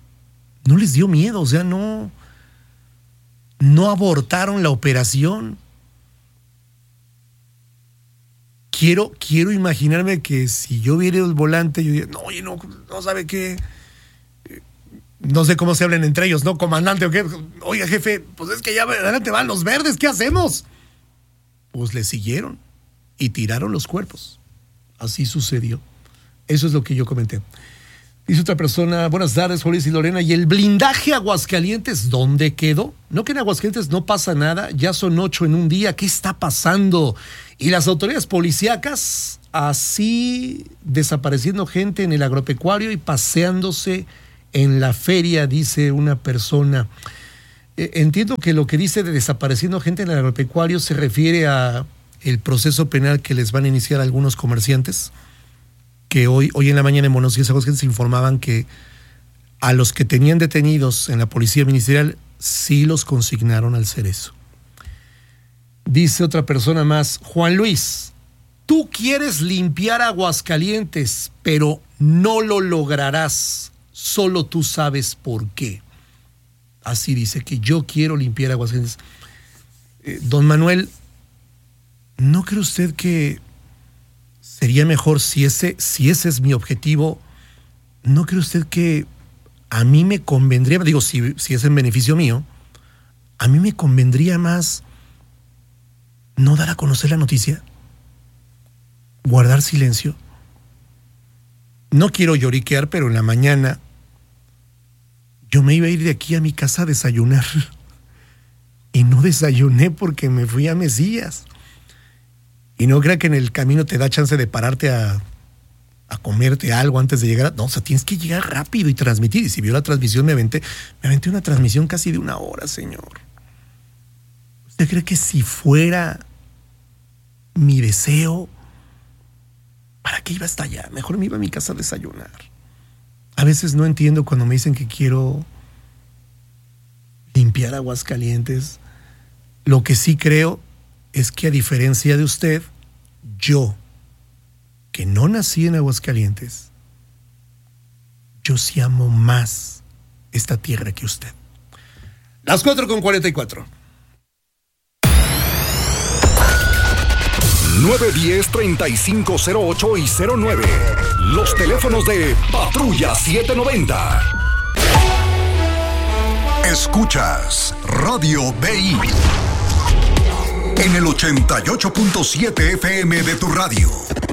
no les dio miedo, o sea, no, no abortaron la operación. Quiero, quiero imaginarme que si yo viera el volante, yo diría, no, oye, no, no sabe qué, no sé cómo se hablan entre ellos, ¿no? Comandante o qué, oiga, jefe, pues es que ya adelante van los verdes, ¿qué hacemos? Pues le siguieron y tiraron los cuerpos. Así sucedió. Eso es lo que yo comenté. Dice otra persona, buenas tardes, Juan Luis y Lorena, ¿y el blindaje Aguascalientes dónde quedó? No, que en Aguascalientes no pasa nada, ya son ocho en un día, ¿qué está pasando? Y las autoridades policíacas así desapareciendo gente en el agropecuario y paseándose en la feria, dice una persona. Eh, entiendo que lo que dice de desapareciendo gente en el agropecuario se refiere a el proceso penal que les van a iniciar algunos comerciantes, que hoy, hoy en la mañana en Buenos Días Aguascalientes se informaban que a los que tenían detenidos en la policía ministerial sí los consignaron al Cerezo. Dice otra persona más, Juan Luis, tú quieres limpiar Aguascalientes, pero no lo lograrás, solo tú sabes por qué. Así dice, que yo quiero limpiar Aguascalientes. Eh, don Manuel, ¿no cree usted que sería mejor si ese, si ese es mi objetivo? ¿No cree usted que a mí me convendría, digo, si, si es en beneficio mío, a mí me convendría más no dar a conocer la noticia? Guardar silencio. No quiero lloriquear, pero en la mañana yo me iba a ir de aquí a mi casa a desayunar. Y no desayuné porque me fui a Mesillas. Y no crea que en el camino te da chance de pararte a, a comerte algo antes de llegar. A, no, o sea, tienes que llegar rápido y transmitir. Y si vio la transmisión, me aventé, me aventé una transmisión casi de una hora, señor. ¿Usted cree que si fuera mi deseo, para qué iba hasta allá? Mejor me iba a mi casa a desayunar. A veces no entiendo cuando me dicen que quiero limpiar Aguascalientes. Lo que sí creo es que, a diferencia de usted, yo, que no nací en Aguascalientes, yo sí amo más esta tierra que usted. Las cuatro con cuarenta y cuatro. nueve diez, treinta y cinco cero ocho y cero nueve. Los teléfonos de Patrulla setecientos noventa. Escuchas Radio B I en el ochenta y ocho punto siete F M de tu radio.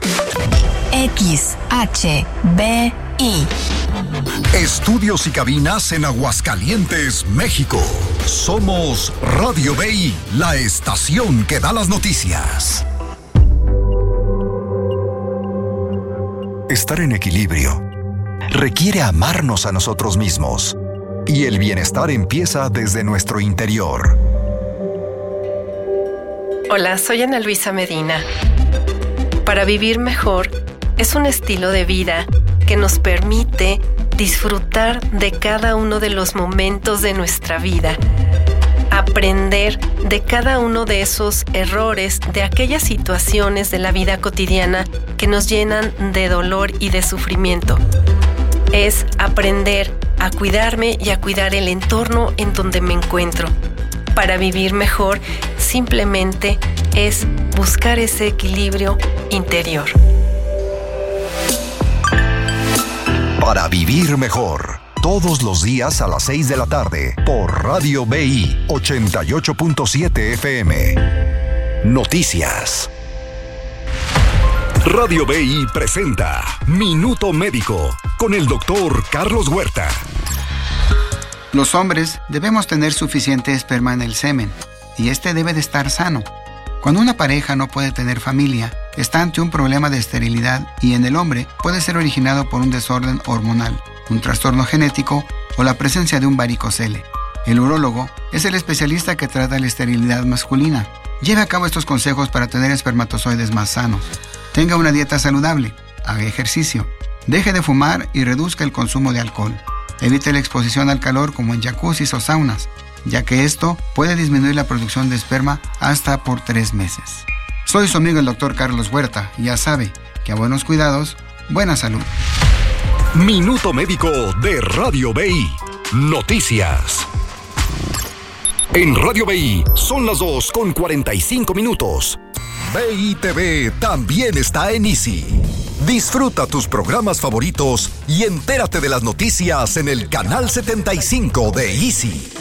X H B I. Estudios y cabinas en Aguascalientes, México. Somos Radio B I, la estación que da las noticias. Estar en equilibrio requiere amarnos a nosotros mismos, y el bienestar empieza desde nuestro interior. Hola, soy Ana Luisa Medina. Para vivir mejor es un estilo de vida que nos permite disfrutar de cada uno de los momentos de nuestra vida, aprender de cada uno de esos errores, de aquellas situaciones de la vida cotidiana que nos llenan de dolor y de sufrimiento. Es aprender a cuidarme y a cuidar el entorno en donde me encuentro. Para vivir mejor, simplemente es buscar ese equilibrio interior. Para vivir mejor, todos los días a las seis de la tarde, por Radio B I ochenta y ocho punto siete F M. Noticias. Radio B I presenta Minuto Médico con el doctor Carlos Huerta. Los hombres debemos tener suficiente esperma en el semen, y este debe de estar sano. Cuando una pareja no puede tener familia, está ante un problema de esterilidad, y en el hombre puede ser originado por un desorden hormonal, un trastorno genético o la presencia de un varicocele. El urólogo es el especialista que trata la esterilidad masculina. Lleve a cabo estos consejos para tener espermatozoides más sanos. Tenga una dieta saludable, haga ejercicio, deje de fumar y reduzca el consumo de alcohol. Evite la exposición al calor como en jacuzzis o saunas, ya que esto puede disminuir la producción de esperma hasta por tres meses. Soy su amigo el doctor Carlos Huerta, y ya sabe que a buenos cuidados, buena salud. Minuto Médico de Radio B I. Noticias. En Radio B I son las dos con cuarenta y cinco minutos. B I T V también está en Easy. Disfruta tus programas favoritos y entérate de las noticias en el canal setenta y cinco de Easy.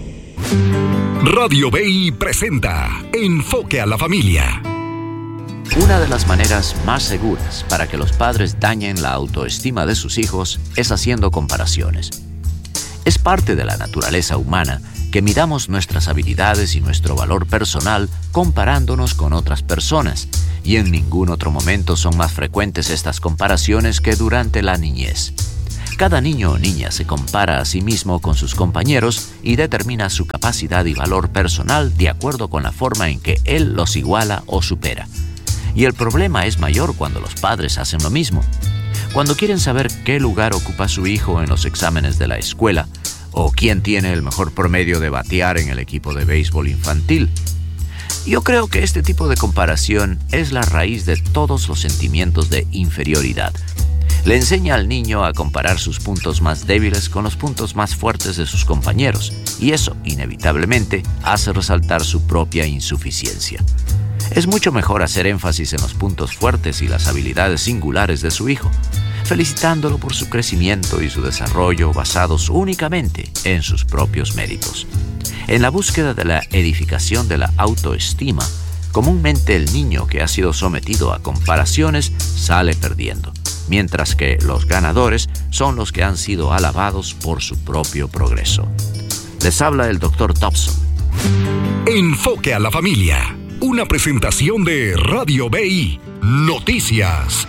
Radio B I presenta Enfoque a la Familia. Una de las maneras más seguras para que los padres dañen la autoestima de sus hijos es haciendo comparaciones. Es parte de la naturaleza humana que midamos nuestras habilidades y nuestro valor personal comparándonos con otras personas, y en ningún otro momento son más frecuentes estas comparaciones que durante la niñez. Cada niño o niña se compara a sí mismo con sus compañeros y determina su capacidad y valor personal de acuerdo con la forma en que él los iguala o supera. Y el problema es mayor cuando los padres hacen lo mismo. Cuando quieren saber qué lugar ocupa su hijo en los exámenes de la escuela, o quién tiene el mejor promedio de batear en el equipo de béisbol infantil. Yo creo que este tipo de comparación es la raíz de todos los sentimientos de inferioridad. Le enseña al niño a comparar sus puntos más débiles con los puntos más fuertes de sus compañeros, y eso, inevitablemente, hace resaltar su propia insuficiencia. Es mucho mejor hacer énfasis en los puntos fuertes y las habilidades singulares de su hijo, felicitándolo por su crecimiento y su desarrollo basados únicamente en sus propios méritos. En la búsqueda de la edificación de la autoestima, comúnmente el niño que ha sido sometido a comparaciones sale perdiendo, mientras que los ganadores son los que han sido alabados por su propio progreso. Les habla el doctor Thompson. Enfoque a la familia. Una presentación de Radio B I Noticias.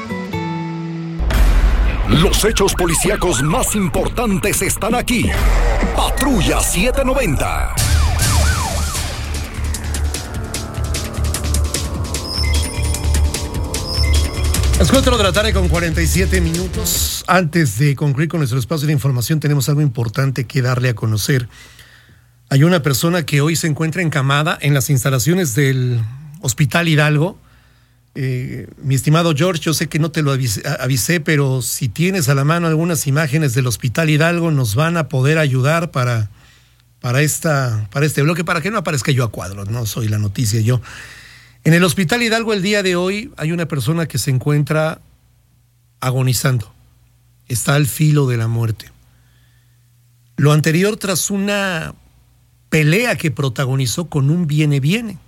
Los hechos policíacos más importantes están aquí. Patrulla setecientos noventa. Las cuatro de la tarde con cuarenta y siete minutos. Antes de concluir con nuestro espacio de información, tenemos algo importante que darle a conocer. Hay una persona que hoy se encuentra encamada en las instalaciones del Hospital Hidalgo. Eh, mi estimado George, yo sé que no te lo avisé, avisé, pero si tienes a la mano algunas imágenes del Hospital Hidalgo, nos van a poder ayudar para, para, esta, para este bloque, para que no aparezca yo a cuadros, no soy la noticia yo. En el Hospital Hidalgo el día de hoy hay una persona que se encuentra agonizando, está al filo de la muerte. Lo anterior tras una pelea que protagonizó con un viene-viene.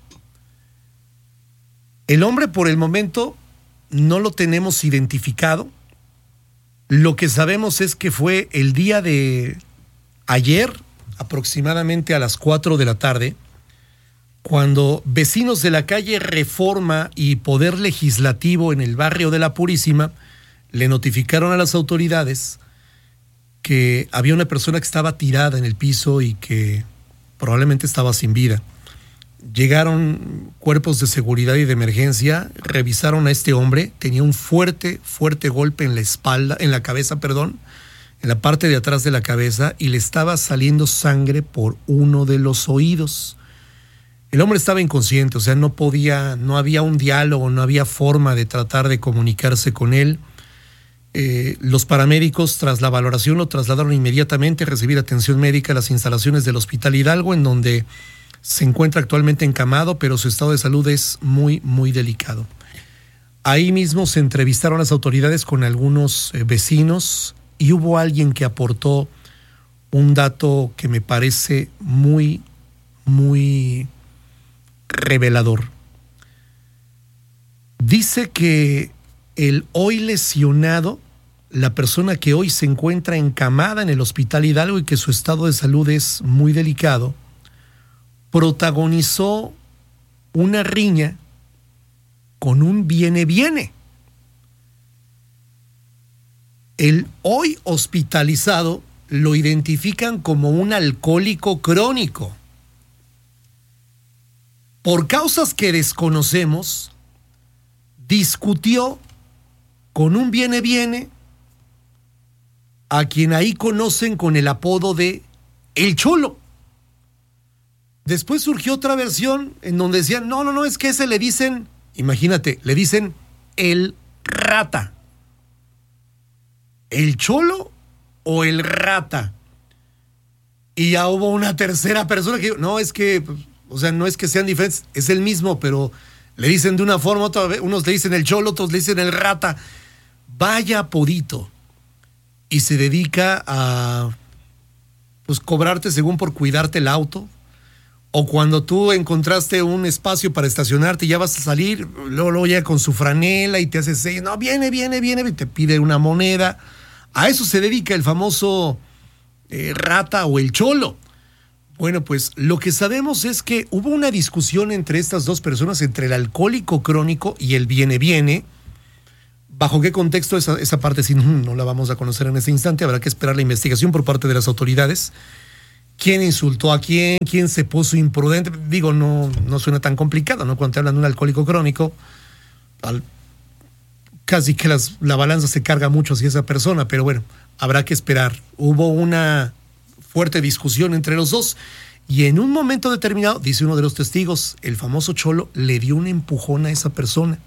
El hombre por el momento no lo tenemos identificado. Lo que sabemos es que fue el día de ayer, aproximadamente a las cuatro de la tarde, cuando vecinos de la calle Reforma y Poder Legislativo en el barrio de La Purísima le notificaron a las autoridades que había una persona que estaba tirada en el piso y que probablemente estaba sin vida. Llegaron cuerpos de seguridad y de emergencia, revisaron a este hombre, tenía un fuerte, fuerte golpe en la espalda, en la cabeza, perdón, en la parte de atrás de la cabeza, y le estaba saliendo sangre por uno de los oídos. El hombre estaba inconsciente, o sea, no podía, no había un diálogo, no había forma de tratar de comunicarse con él. Eh, los paramédicos, tras la valoración, lo trasladaron inmediatamente a recibir atención médica a las instalaciones del Hospital Hidalgo, en donde se encuentra actualmente encamado, pero su estado de salud es muy, muy delicado. Ahí mismo se entrevistaron las autoridades con algunos eh, vecinos y hubo alguien que aportó un dato que me parece muy, muy revelador. Dice que el hoy lesionado, la persona que hoy se encuentra encamada en el Hospital Hidalgo y que su estado de salud es muy delicado, protagonizó una riña con un viene-viene. El hoy hospitalizado lo identifican como un alcohólico crónico. Por causas que desconocemos, discutió con un viene-viene a quien ahí conocen con el apodo de El Cholo. Después surgió otra versión en donde decían, no, no, no, es que ese le dicen, imagínate, le dicen El Rata. ¿El Cholo o El Rata? Y ya hubo una tercera persona que dijo, no, es que, o sea, no es que sean diferentes, es el mismo, pero le dicen de una forma, otra vez, unos le dicen El Cholo, otros le dicen El Rata. Vaya apodito. Y se dedica a, pues, cobrarte según por cuidarte el auto, O cuando tú encontraste un espacio para estacionarte y ya vas a salir, luego, luego llega con su franela y te hace señas, no, viene, viene, viene, y te pide una moneda. A eso se dedica el famoso eh, rata o el cholo. Bueno, pues lo que sabemos es que hubo una discusión entre estas dos personas, entre el alcohólico crónico y el viene-viene. ¿Bajo qué contexto? Esa, esa parte sí no, no la vamos a conocer en este instante. Habrá que esperar la investigación por parte de las autoridades. ¿Quién insultó a quién? ¿Quién se puso imprudente? Digo, no, no suena tan complicado, ¿no? Cuando te hablan de un alcohólico crónico, al, casi que las, la balanza se carga mucho hacia esa persona, pero bueno, habrá que esperar. Hubo una fuerte discusión entre los dos y en un momento determinado, dice uno de los testigos, el famoso cholo le dio un empujón a esa persona.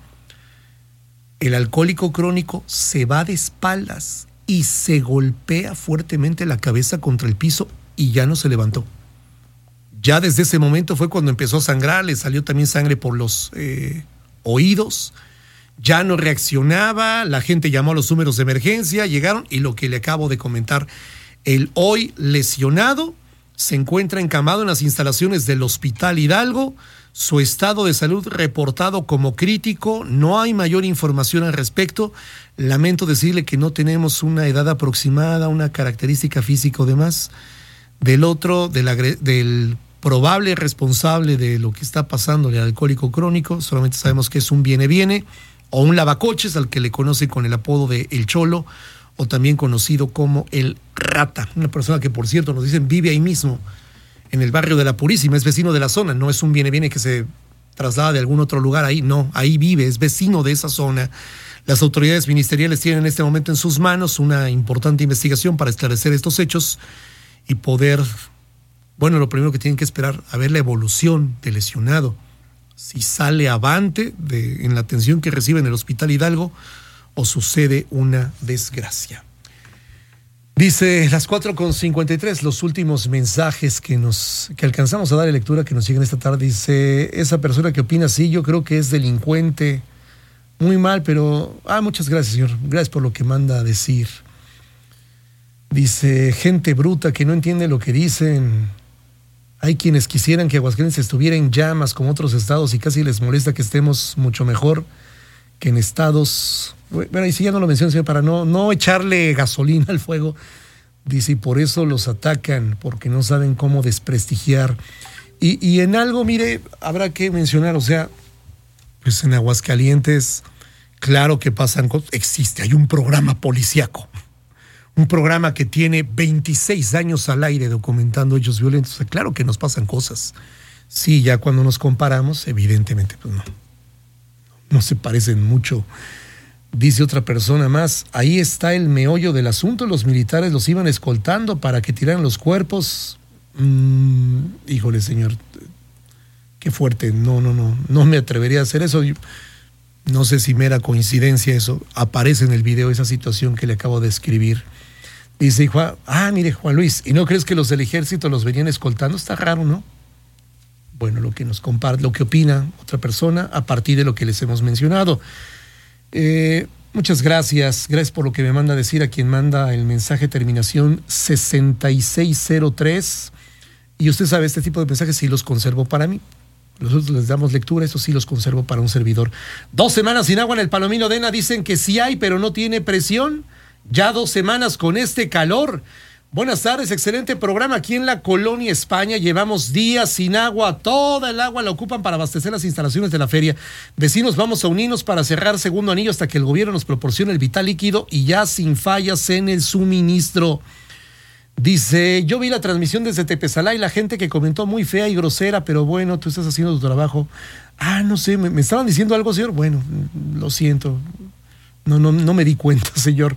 El alcohólico crónico se va de espaldas y se golpea fuertemente la cabeza contra el piso y ya no se levantó. Ya desde ese momento fue cuando empezó a sangrar, le salió también sangre por los eh, oídos, ya no reaccionaba, la gente llamó a los números de emergencia, llegaron y lo que le acabo de comentar, el hoy lesionado se encuentra encamado en las instalaciones del Hospital Hidalgo, su estado de salud reportado como crítico, no hay mayor información al respecto, lamento decirle que no tenemos una edad aproximada, una característica física o demás, del otro, del, agre- del probable responsable de lo que está pasándole al alcohólico crónico, solamente sabemos que es un viene-viene o un lavacoches al que le conocen con el apodo de El Cholo o también conocido como El Rata, una persona que por cierto nos dicen vive ahí mismo en el barrio de La Purísima, es vecino de la zona, no es un viene-viene que se traslada de algún otro lugar ahí, no, ahí vive, es vecino de esa zona. Las autoridades ministeriales tienen en este momento en sus manos una importante investigación para esclarecer estos hechos y poder, bueno, lo primero que tienen que esperar, a ver la evolución del lesionado, si sale avante de, en la atención que recibe en el Hospital Hidalgo o sucede una desgracia. Dice las cuatro con cincuenta y tres, los últimos mensajes que nos que alcanzamos a dar lectura que nos llegan esta tarde. Dice, esa persona que opina así, yo creo que es delincuente, muy mal, pero, ah, muchas gracias, señor, gracias por lo que manda a decir. Dice, gente bruta que no entiende lo que dicen. Hay quienes quisieran que Aguascalientes estuviera en llamas como otros estados y casi les molesta que estemos mucho mejor que en estados... Bueno, y si ya no lo menciono, señor, para no, no echarle gasolina al fuego. Dice, y por eso los atacan, porque no saben cómo desprestigiar. Y, y en algo, mire, habrá que mencionar, o sea, pues en Aguascalientes, claro que pasan cosas, existe, hay un programa policíaco. Un programa que tiene veintiséis años al aire documentando hechos violentos. O sea, claro que nos pasan cosas. Sí, ya cuando nos comparamos, evidentemente, pues no. No se parecen mucho. Dice otra persona más, ahí está el meollo del asunto. Los militares los iban escoltando para que tiraran los cuerpos. Mm, híjole, señor, qué fuerte. No, no, no. No me atrevería a hacer eso. Yo, no sé si mera coincidencia eso. Aparece en el video esa situación que le acabo de escribir. Dice Juan, ah, mire, Juan Luis, ¿y no crees que los del ejército los venían escoltando? Está raro, ¿no? Bueno, lo que nos comparte, lo que opina otra persona a partir de lo que les hemos mencionado. Eh, muchas gracias, gracias por lo que me manda a decir a quien manda el mensaje terminación sesenta y seis cero tres. Y usted sabe, este tipo de mensajes sí los conservo para mí. Nosotros les damos lectura, eso sí los conservo para un servidor. Dos semanas sin agua en el Palomino Dena, dicen que sí hay, pero no tiene presión. Ya dos semanas con este calor. Buenas tardes, excelente programa aquí en la Colonia España. Llevamos días sin agua, toda el agua la ocupan para abastecer las instalaciones de la feria. Vecinos, vamos a unirnos para cerrar segundo anillo hasta que el gobierno nos proporcione el vital líquido y ya sin fallas en el suministro. Dice, yo vi la transmisión desde Tepezalá y la gente que comentó muy fea y grosera, pero bueno, tú estás haciendo tu trabajo. Ah, no sé, me, me estaban diciendo algo, señor. Bueno, lo siento. No, no, no me di cuenta, señor.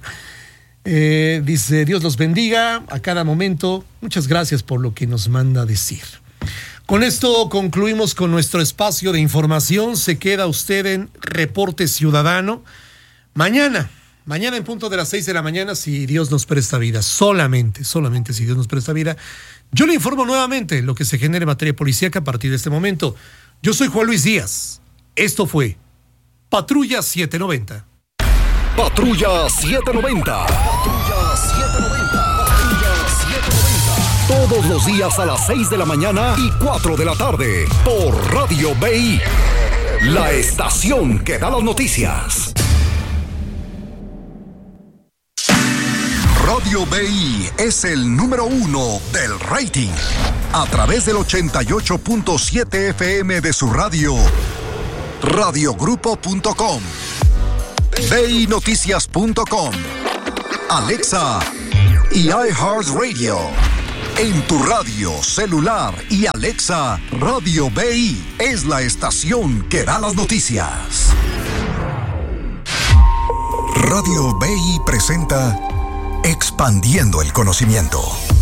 Eh, dice, Dios los bendiga a cada momento. Muchas gracias por lo que nos manda a decir. Con esto concluimos con nuestro espacio de información. Se queda usted en Reporte Ciudadano. Mañana, mañana en punto de las seis de la mañana, si Dios nos presta vida, solamente, solamente si Dios nos presta vida, yo le informo nuevamente lo que se genere en materia policíaca a partir de este momento. Yo soy Juan Luis Díaz. Esto fue Patrulla setecientos noventa. Patrulla setecientos noventa. Patrulla setecientos noventa. Patrulla setecientos noventa. Todos los días a las seis de la mañana y cuatro de la tarde por Radio B I, la estación que da las noticias. Radio B I es el número uno del rating. A través del ochenta y ocho punto siete F M de su radio, radiogrupo punto com, B I noticias punto com, Alexa y iHeartRadio. En tu radio, celular y Alexa, Radio B I es la estación que da las noticias. Radio B I presenta Expandiendo el conocimiento.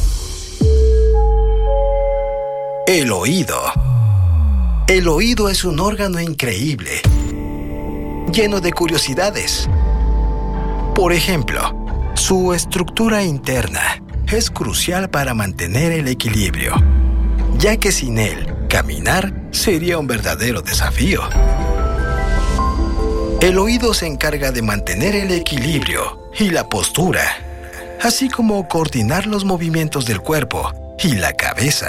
El oído. El oído es un órgano increíble, lleno de curiosidades. Por ejemplo, su estructura interna es crucial para mantener el equilibrio, ya que sin él, caminar sería un verdadero desafío. El oído se encarga de mantener el equilibrio y la postura, así como coordinar los movimientos del cuerpo y la cabeza.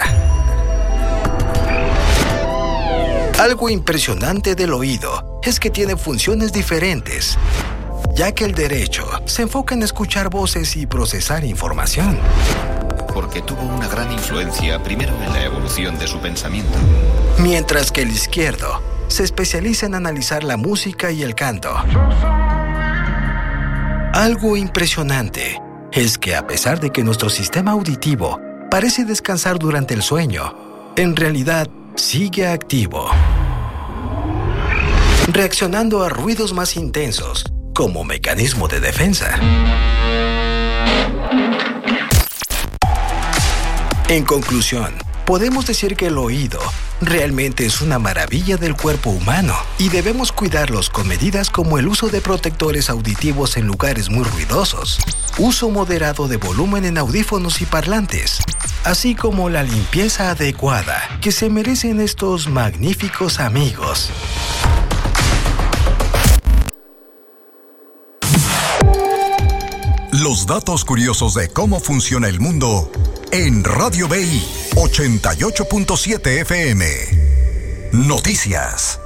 Algo impresionante del oído es que tiene funciones diferentes, ya que el derecho se enfoca en escuchar voces y procesar información. Porque tuvo una gran influencia primero en la evolución de su pensamiento. Mientras que el izquierdo se especializa en analizar la música y el canto. Algo impresionante es que a pesar de que nuestro sistema auditivo parece descansar durante el sueño, en realidad sigue activo, reaccionando a ruidos más intensos como mecanismo de defensa. En conclusión, podemos decir que el oído realmente es una maravilla del cuerpo humano y debemos cuidarlos con medidas como el uso de protectores auditivos en lugares muy ruidosos, uso moderado de volumen en audífonos y parlantes, así como la limpieza adecuada que se merecen estos magníficos amigos. Los datos curiosos de cómo funciona el mundo en Radio B I ochenta y ocho punto siete F M. Noticias.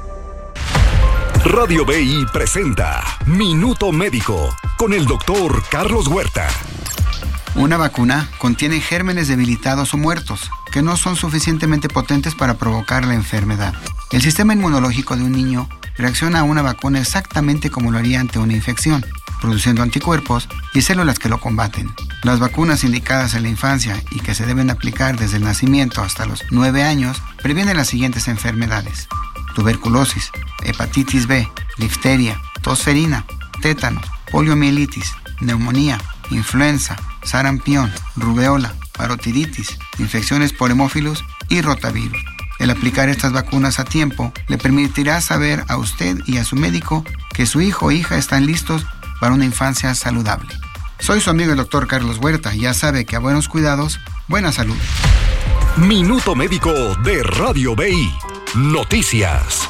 Radio B I presenta Minuto Médico con el doctor Carlos Huerta. Una vacuna contiene gérmenes debilitados o muertos que no son suficientemente potentes para provocar la enfermedad. El sistema inmunológico de un niño reacciona a una vacuna exactamente como lo haría ante una infección, produciendo anticuerpos y células que lo combaten. Las vacunas indicadas en la infancia y que se deben aplicar desde el nacimiento hasta los nueve años previenen las siguientes enfermedades: tuberculosis, hepatitis B, difteria, tosferina, tétanos, poliomielitis, neumonía, influenza, sarampión, rubeola, parotiditis, infecciones por hemófilos y rotavirus. El aplicar estas vacunas a tiempo le permitirá saber a usted y a su médico que su hijo o hija están listos para una infancia saludable. Soy su amigo el doctor Carlos Huerta y ya sabe que a buenos cuidados, buena salud. Minuto Médico de Radio B I. Noticias.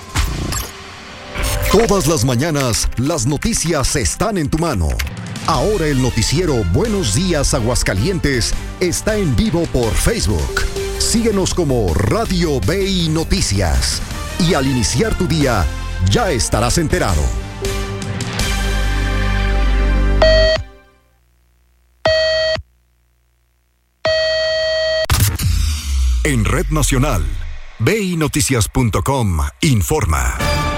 Todas las mañanas, las noticias están en tu mano. Ahora el noticiero Buenos Días Aguascalientes está en vivo por Facebook. Síguenos como Radio B I Noticias. Y al iniciar tu día, ya estarás enterado. En Red Nacional, B I noticias punto com informa.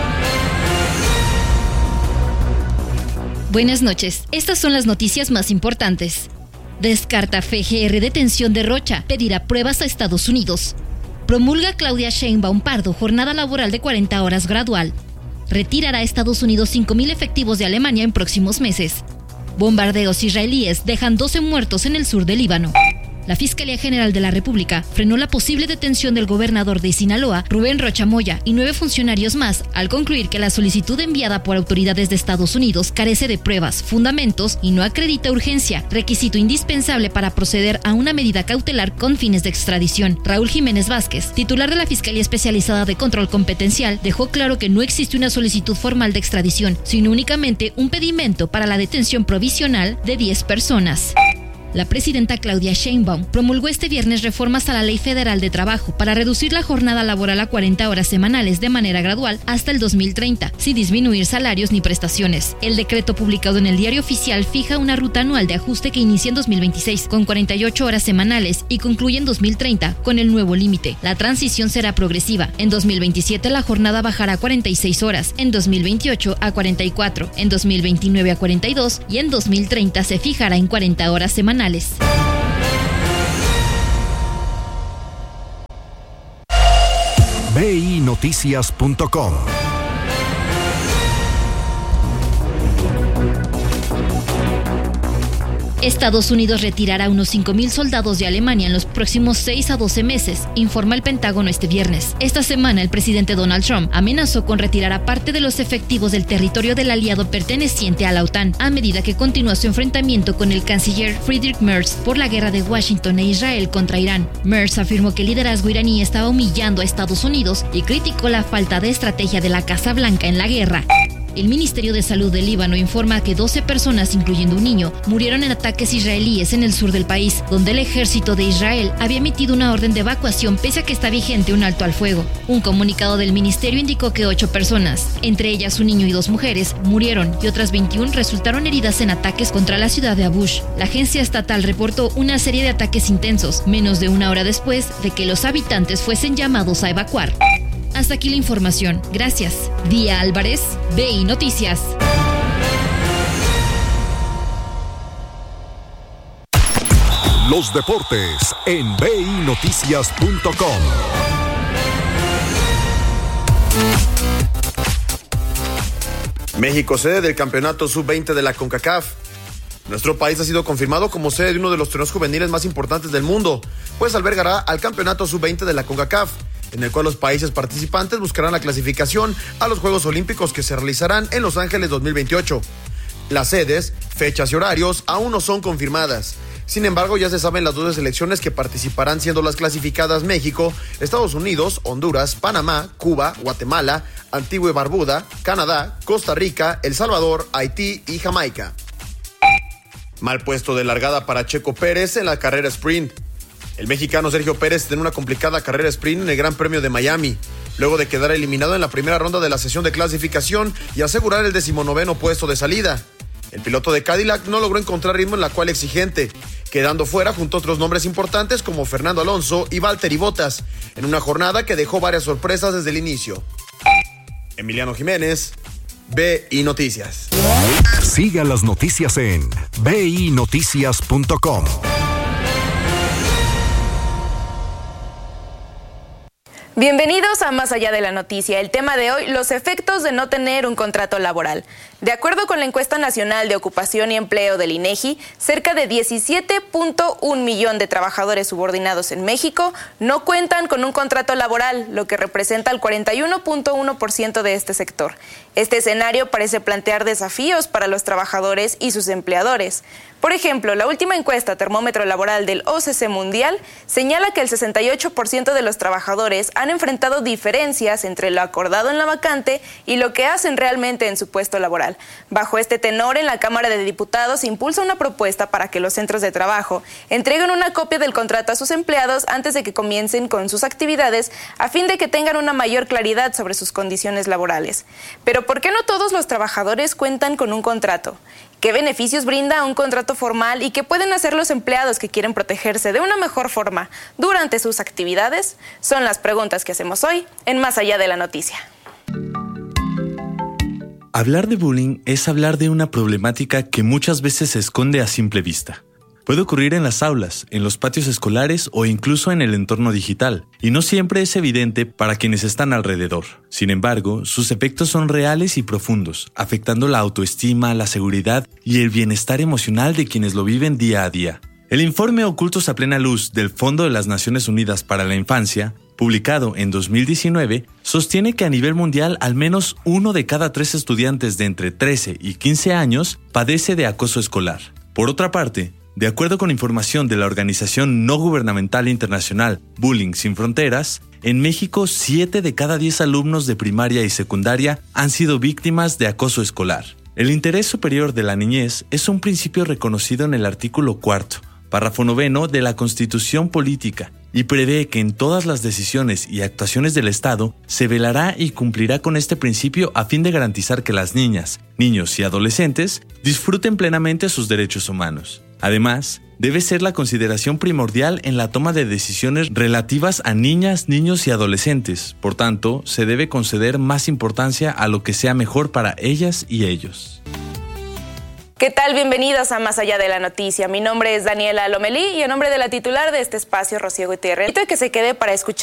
Buenas noches. Estas son las noticias más importantes. Descarta F G R detención de Rocha. Pedirá pruebas a Estados Unidos. Promulga Claudia Sheinbaum Pardo jornada laboral de cuarenta horas gradual. Retirará a Estados Unidos cinco mil efectivos de Alemania en próximos meses. Bombardeos israelíes dejan doce muertos en el sur de Líbano. La Fiscalía General de la República frenó la posible detención del gobernador de Sinaloa, Rubén Rocha Moya, y nueve funcionarios más, al concluir que la solicitud enviada por autoridades de Estados Unidos carece de pruebas, fundamentos y no acredita urgencia, requisito indispensable para proceder a una medida cautelar con fines de extradición. Raúl Jiménez Vázquez, titular de la Fiscalía Especializada de Control Competencial, dejó claro que no existe una solicitud formal de extradición, sino únicamente un pedimento para la detención provisional de diez personas. La presidenta Claudia Sheinbaum promulgó este viernes reformas a la Ley Federal de Trabajo para reducir la jornada laboral a cuarenta horas semanales de manera gradual hasta el dos mil treinta, sin disminuir salarios ni prestaciones. El decreto publicado en el Diario Oficial fija una ruta anual de ajuste que inicia en dos mil veintiséis con cuarenta y ocho horas semanales y concluye en dos mil treinta con el nuevo límite. La transición será progresiva. En dos mil veintisiete la jornada bajará a cuarenta y seis horas, en dos mil veintiocho a cuarenta y cuatro, en dos mil veintinueve a cuarenta y dos y en dos mil treinta se fijará en cuarenta horas semanales. B I Noticias punto com. Estados Unidos retirará unos cinco mil soldados de Alemania en los próximos seis a doce meses, informa el Pentágono este viernes. Esta semana el presidente Donald Trump amenazó con retirar a parte de los efectivos del territorio del aliado perteneciente a la OTAN, a medida que continúa su enfrentamiento con el canciller Friedrich Merz por la guerra de Washington e Israel contra Irán. Merz afirmó que el liderazgo iraní estaba humillando a Estados Unidos y criticó la falta de estrategia de la Casa Blanca en la guerra. El Ministerio de Salud del Líbano informa que doce personas, incluyendo un niño, murieron en ataques israelíes en el sur del país, donde el ejército de Israel había emitido una orden de evacuación pese a que está vigente un alto al fuego. Un comunicado del ministerio indicó que ocho personas, entre ellas un niño y dos mujeres, murieron y otras veintiuna resultaron heridas en ataques contra la ciudad de Abush. La agencia estatal reportó una serie de ataques intensos, menos de una hora después de que los habitantes fuesen llamados a evacuar. Hasta aquí la información. Gracias. Día Álvarez, B I Noticias. Los deportes en B I Noticias punto com. México, sede del campeonato sub veinte de la CONCACAF. Nuestro país ha sido confirmado como sede de uno de los torneos juveniles más importantes del mundo, pues albergará al campeonato sub veinte de la CONCACAF, en el cual los países participantes buscarán la clasificación a los Juegos Olímpicos que se realizarán en Los Ángeles dos mil veintiocho. Las sedes, fechas y horarios aún no son confirmadas. Sin embargo, ya se saben las doce selecciones que participarán, siendo las clasificadas México, Estados Unidos, Honduras, Panamá, Cuba, Guatemala, Antigua y Barbuda, Canadá, Costa Rica, El Salvador, Haití y Jamaica. Mal puesto de largada para Checo Pérez en la carrera sprint. El mexicano Sergio Pérez tiene una complicada carrera sprint en el Gran Premio de Miami, luego de quedar eliminado en la primera ronda de la sesión de clasificación y asegurar el decimonoveno puesto de salida. El piloto de Cadillac no logró encontrar ritmo en la cual exigente, quedando fuera junto a otros nombres importantes como Fernando Alonso y Valtteri Bottas, en una jornada que dejó varias sorpresas desde el inicio. Emiliano Jiménez, B I Noticias. Siga las noticias en B I Noticias punto com. Bienvenidos a Más Allá de la Noticia. El tema de hoy, los efectos de no tener un contrato laboral. De acuerdo con la encuesta nacional de ocupación y empleo del INEGI, cerca de diecisiete punto uno millón de trabajadores subordinados en México no cuentan con un contrato laboral, lo que representa el cuarenta y uno punto uno por ciento de este sector. Este escenario parece plantear desafíos para los trabajadores y sus empleadores. Por ejemplo, la última encuesta Termómetro Laboral del O C C Mundial señala que el sesenta y ocho por ciento de los trabajadores han enfrentado diferencias entre lo acordado en la vacante y lo que hacen realmente en su puesto laboral. Bajo este tenor, en la Cámara de Diputados se impulsa una propuesta para que los centros de trabajo entreguen una copia del contrato a sus empleados antes de que comiencen con sus actividades, a fin de que tengan una mayor claridad sobre sus condiciones laborales. Pero ¿por qué no todos los trabajadores cuentan con un contrato? ¿Qué beneficios brinda un contrato formal y qué pueden hacer los empleados que quieren protegerse de una mejor forma durante sus actividades? Son las preguntas que hacemos hoy en Más Allá de la Noticia. Hablar de bullying es hablar de una problemática que muchas veces se esconde a simple vista. Puede ocurrir en las aulas, en los patios escolares o incluso en el entorno digital, y no siempre es evidente para quienes están alrededor. Sin embargo, sus efectos son reales y profundos, afectando la autoestima, la seguridad y el bienestar emocional de quienes lo viven día a día. El informe Ocultos a Plena Luz del Fondo de las Naciones Unidas para la Infancia, publicado en dos mil diecinueve, sostiene que a nivel mundial al menos uno de cada tres estudiantes de entre trece y quince años padece de acoso escolar. Por otra parte, de acuerdo con información de la organización no gubernamental internacional Bullying Sin Fronteras, en México siete de cada diez alumnos de primaria y secundaria han sido víctimas de acoso escolar. El interés superior de la niñez es un principio reconocido en el artículo cuarto párrafo noveno de la Constitución Política, y prevé que en todas las decisiones y actuaciones del Estado se velará y cumplirá con este principio a fin de garantizar que las niñas, niños y adolescentes disfruten plenamente sus derechos humanos. Además, debe ser la consideración primordial en la toma de decisiones relativas a niñas, niños y adolescentes. Por tanto, se debe conceder más importancia a lo que sea mejor para ellas y ellos. ¿Qué tal? Bienvenidos a Más Allá de la Noticia. Mi nombre es Daniela Lomelí y en nombre de la titular de este espacio, Rocío Gutiérrez, invito a que se quede para escuchar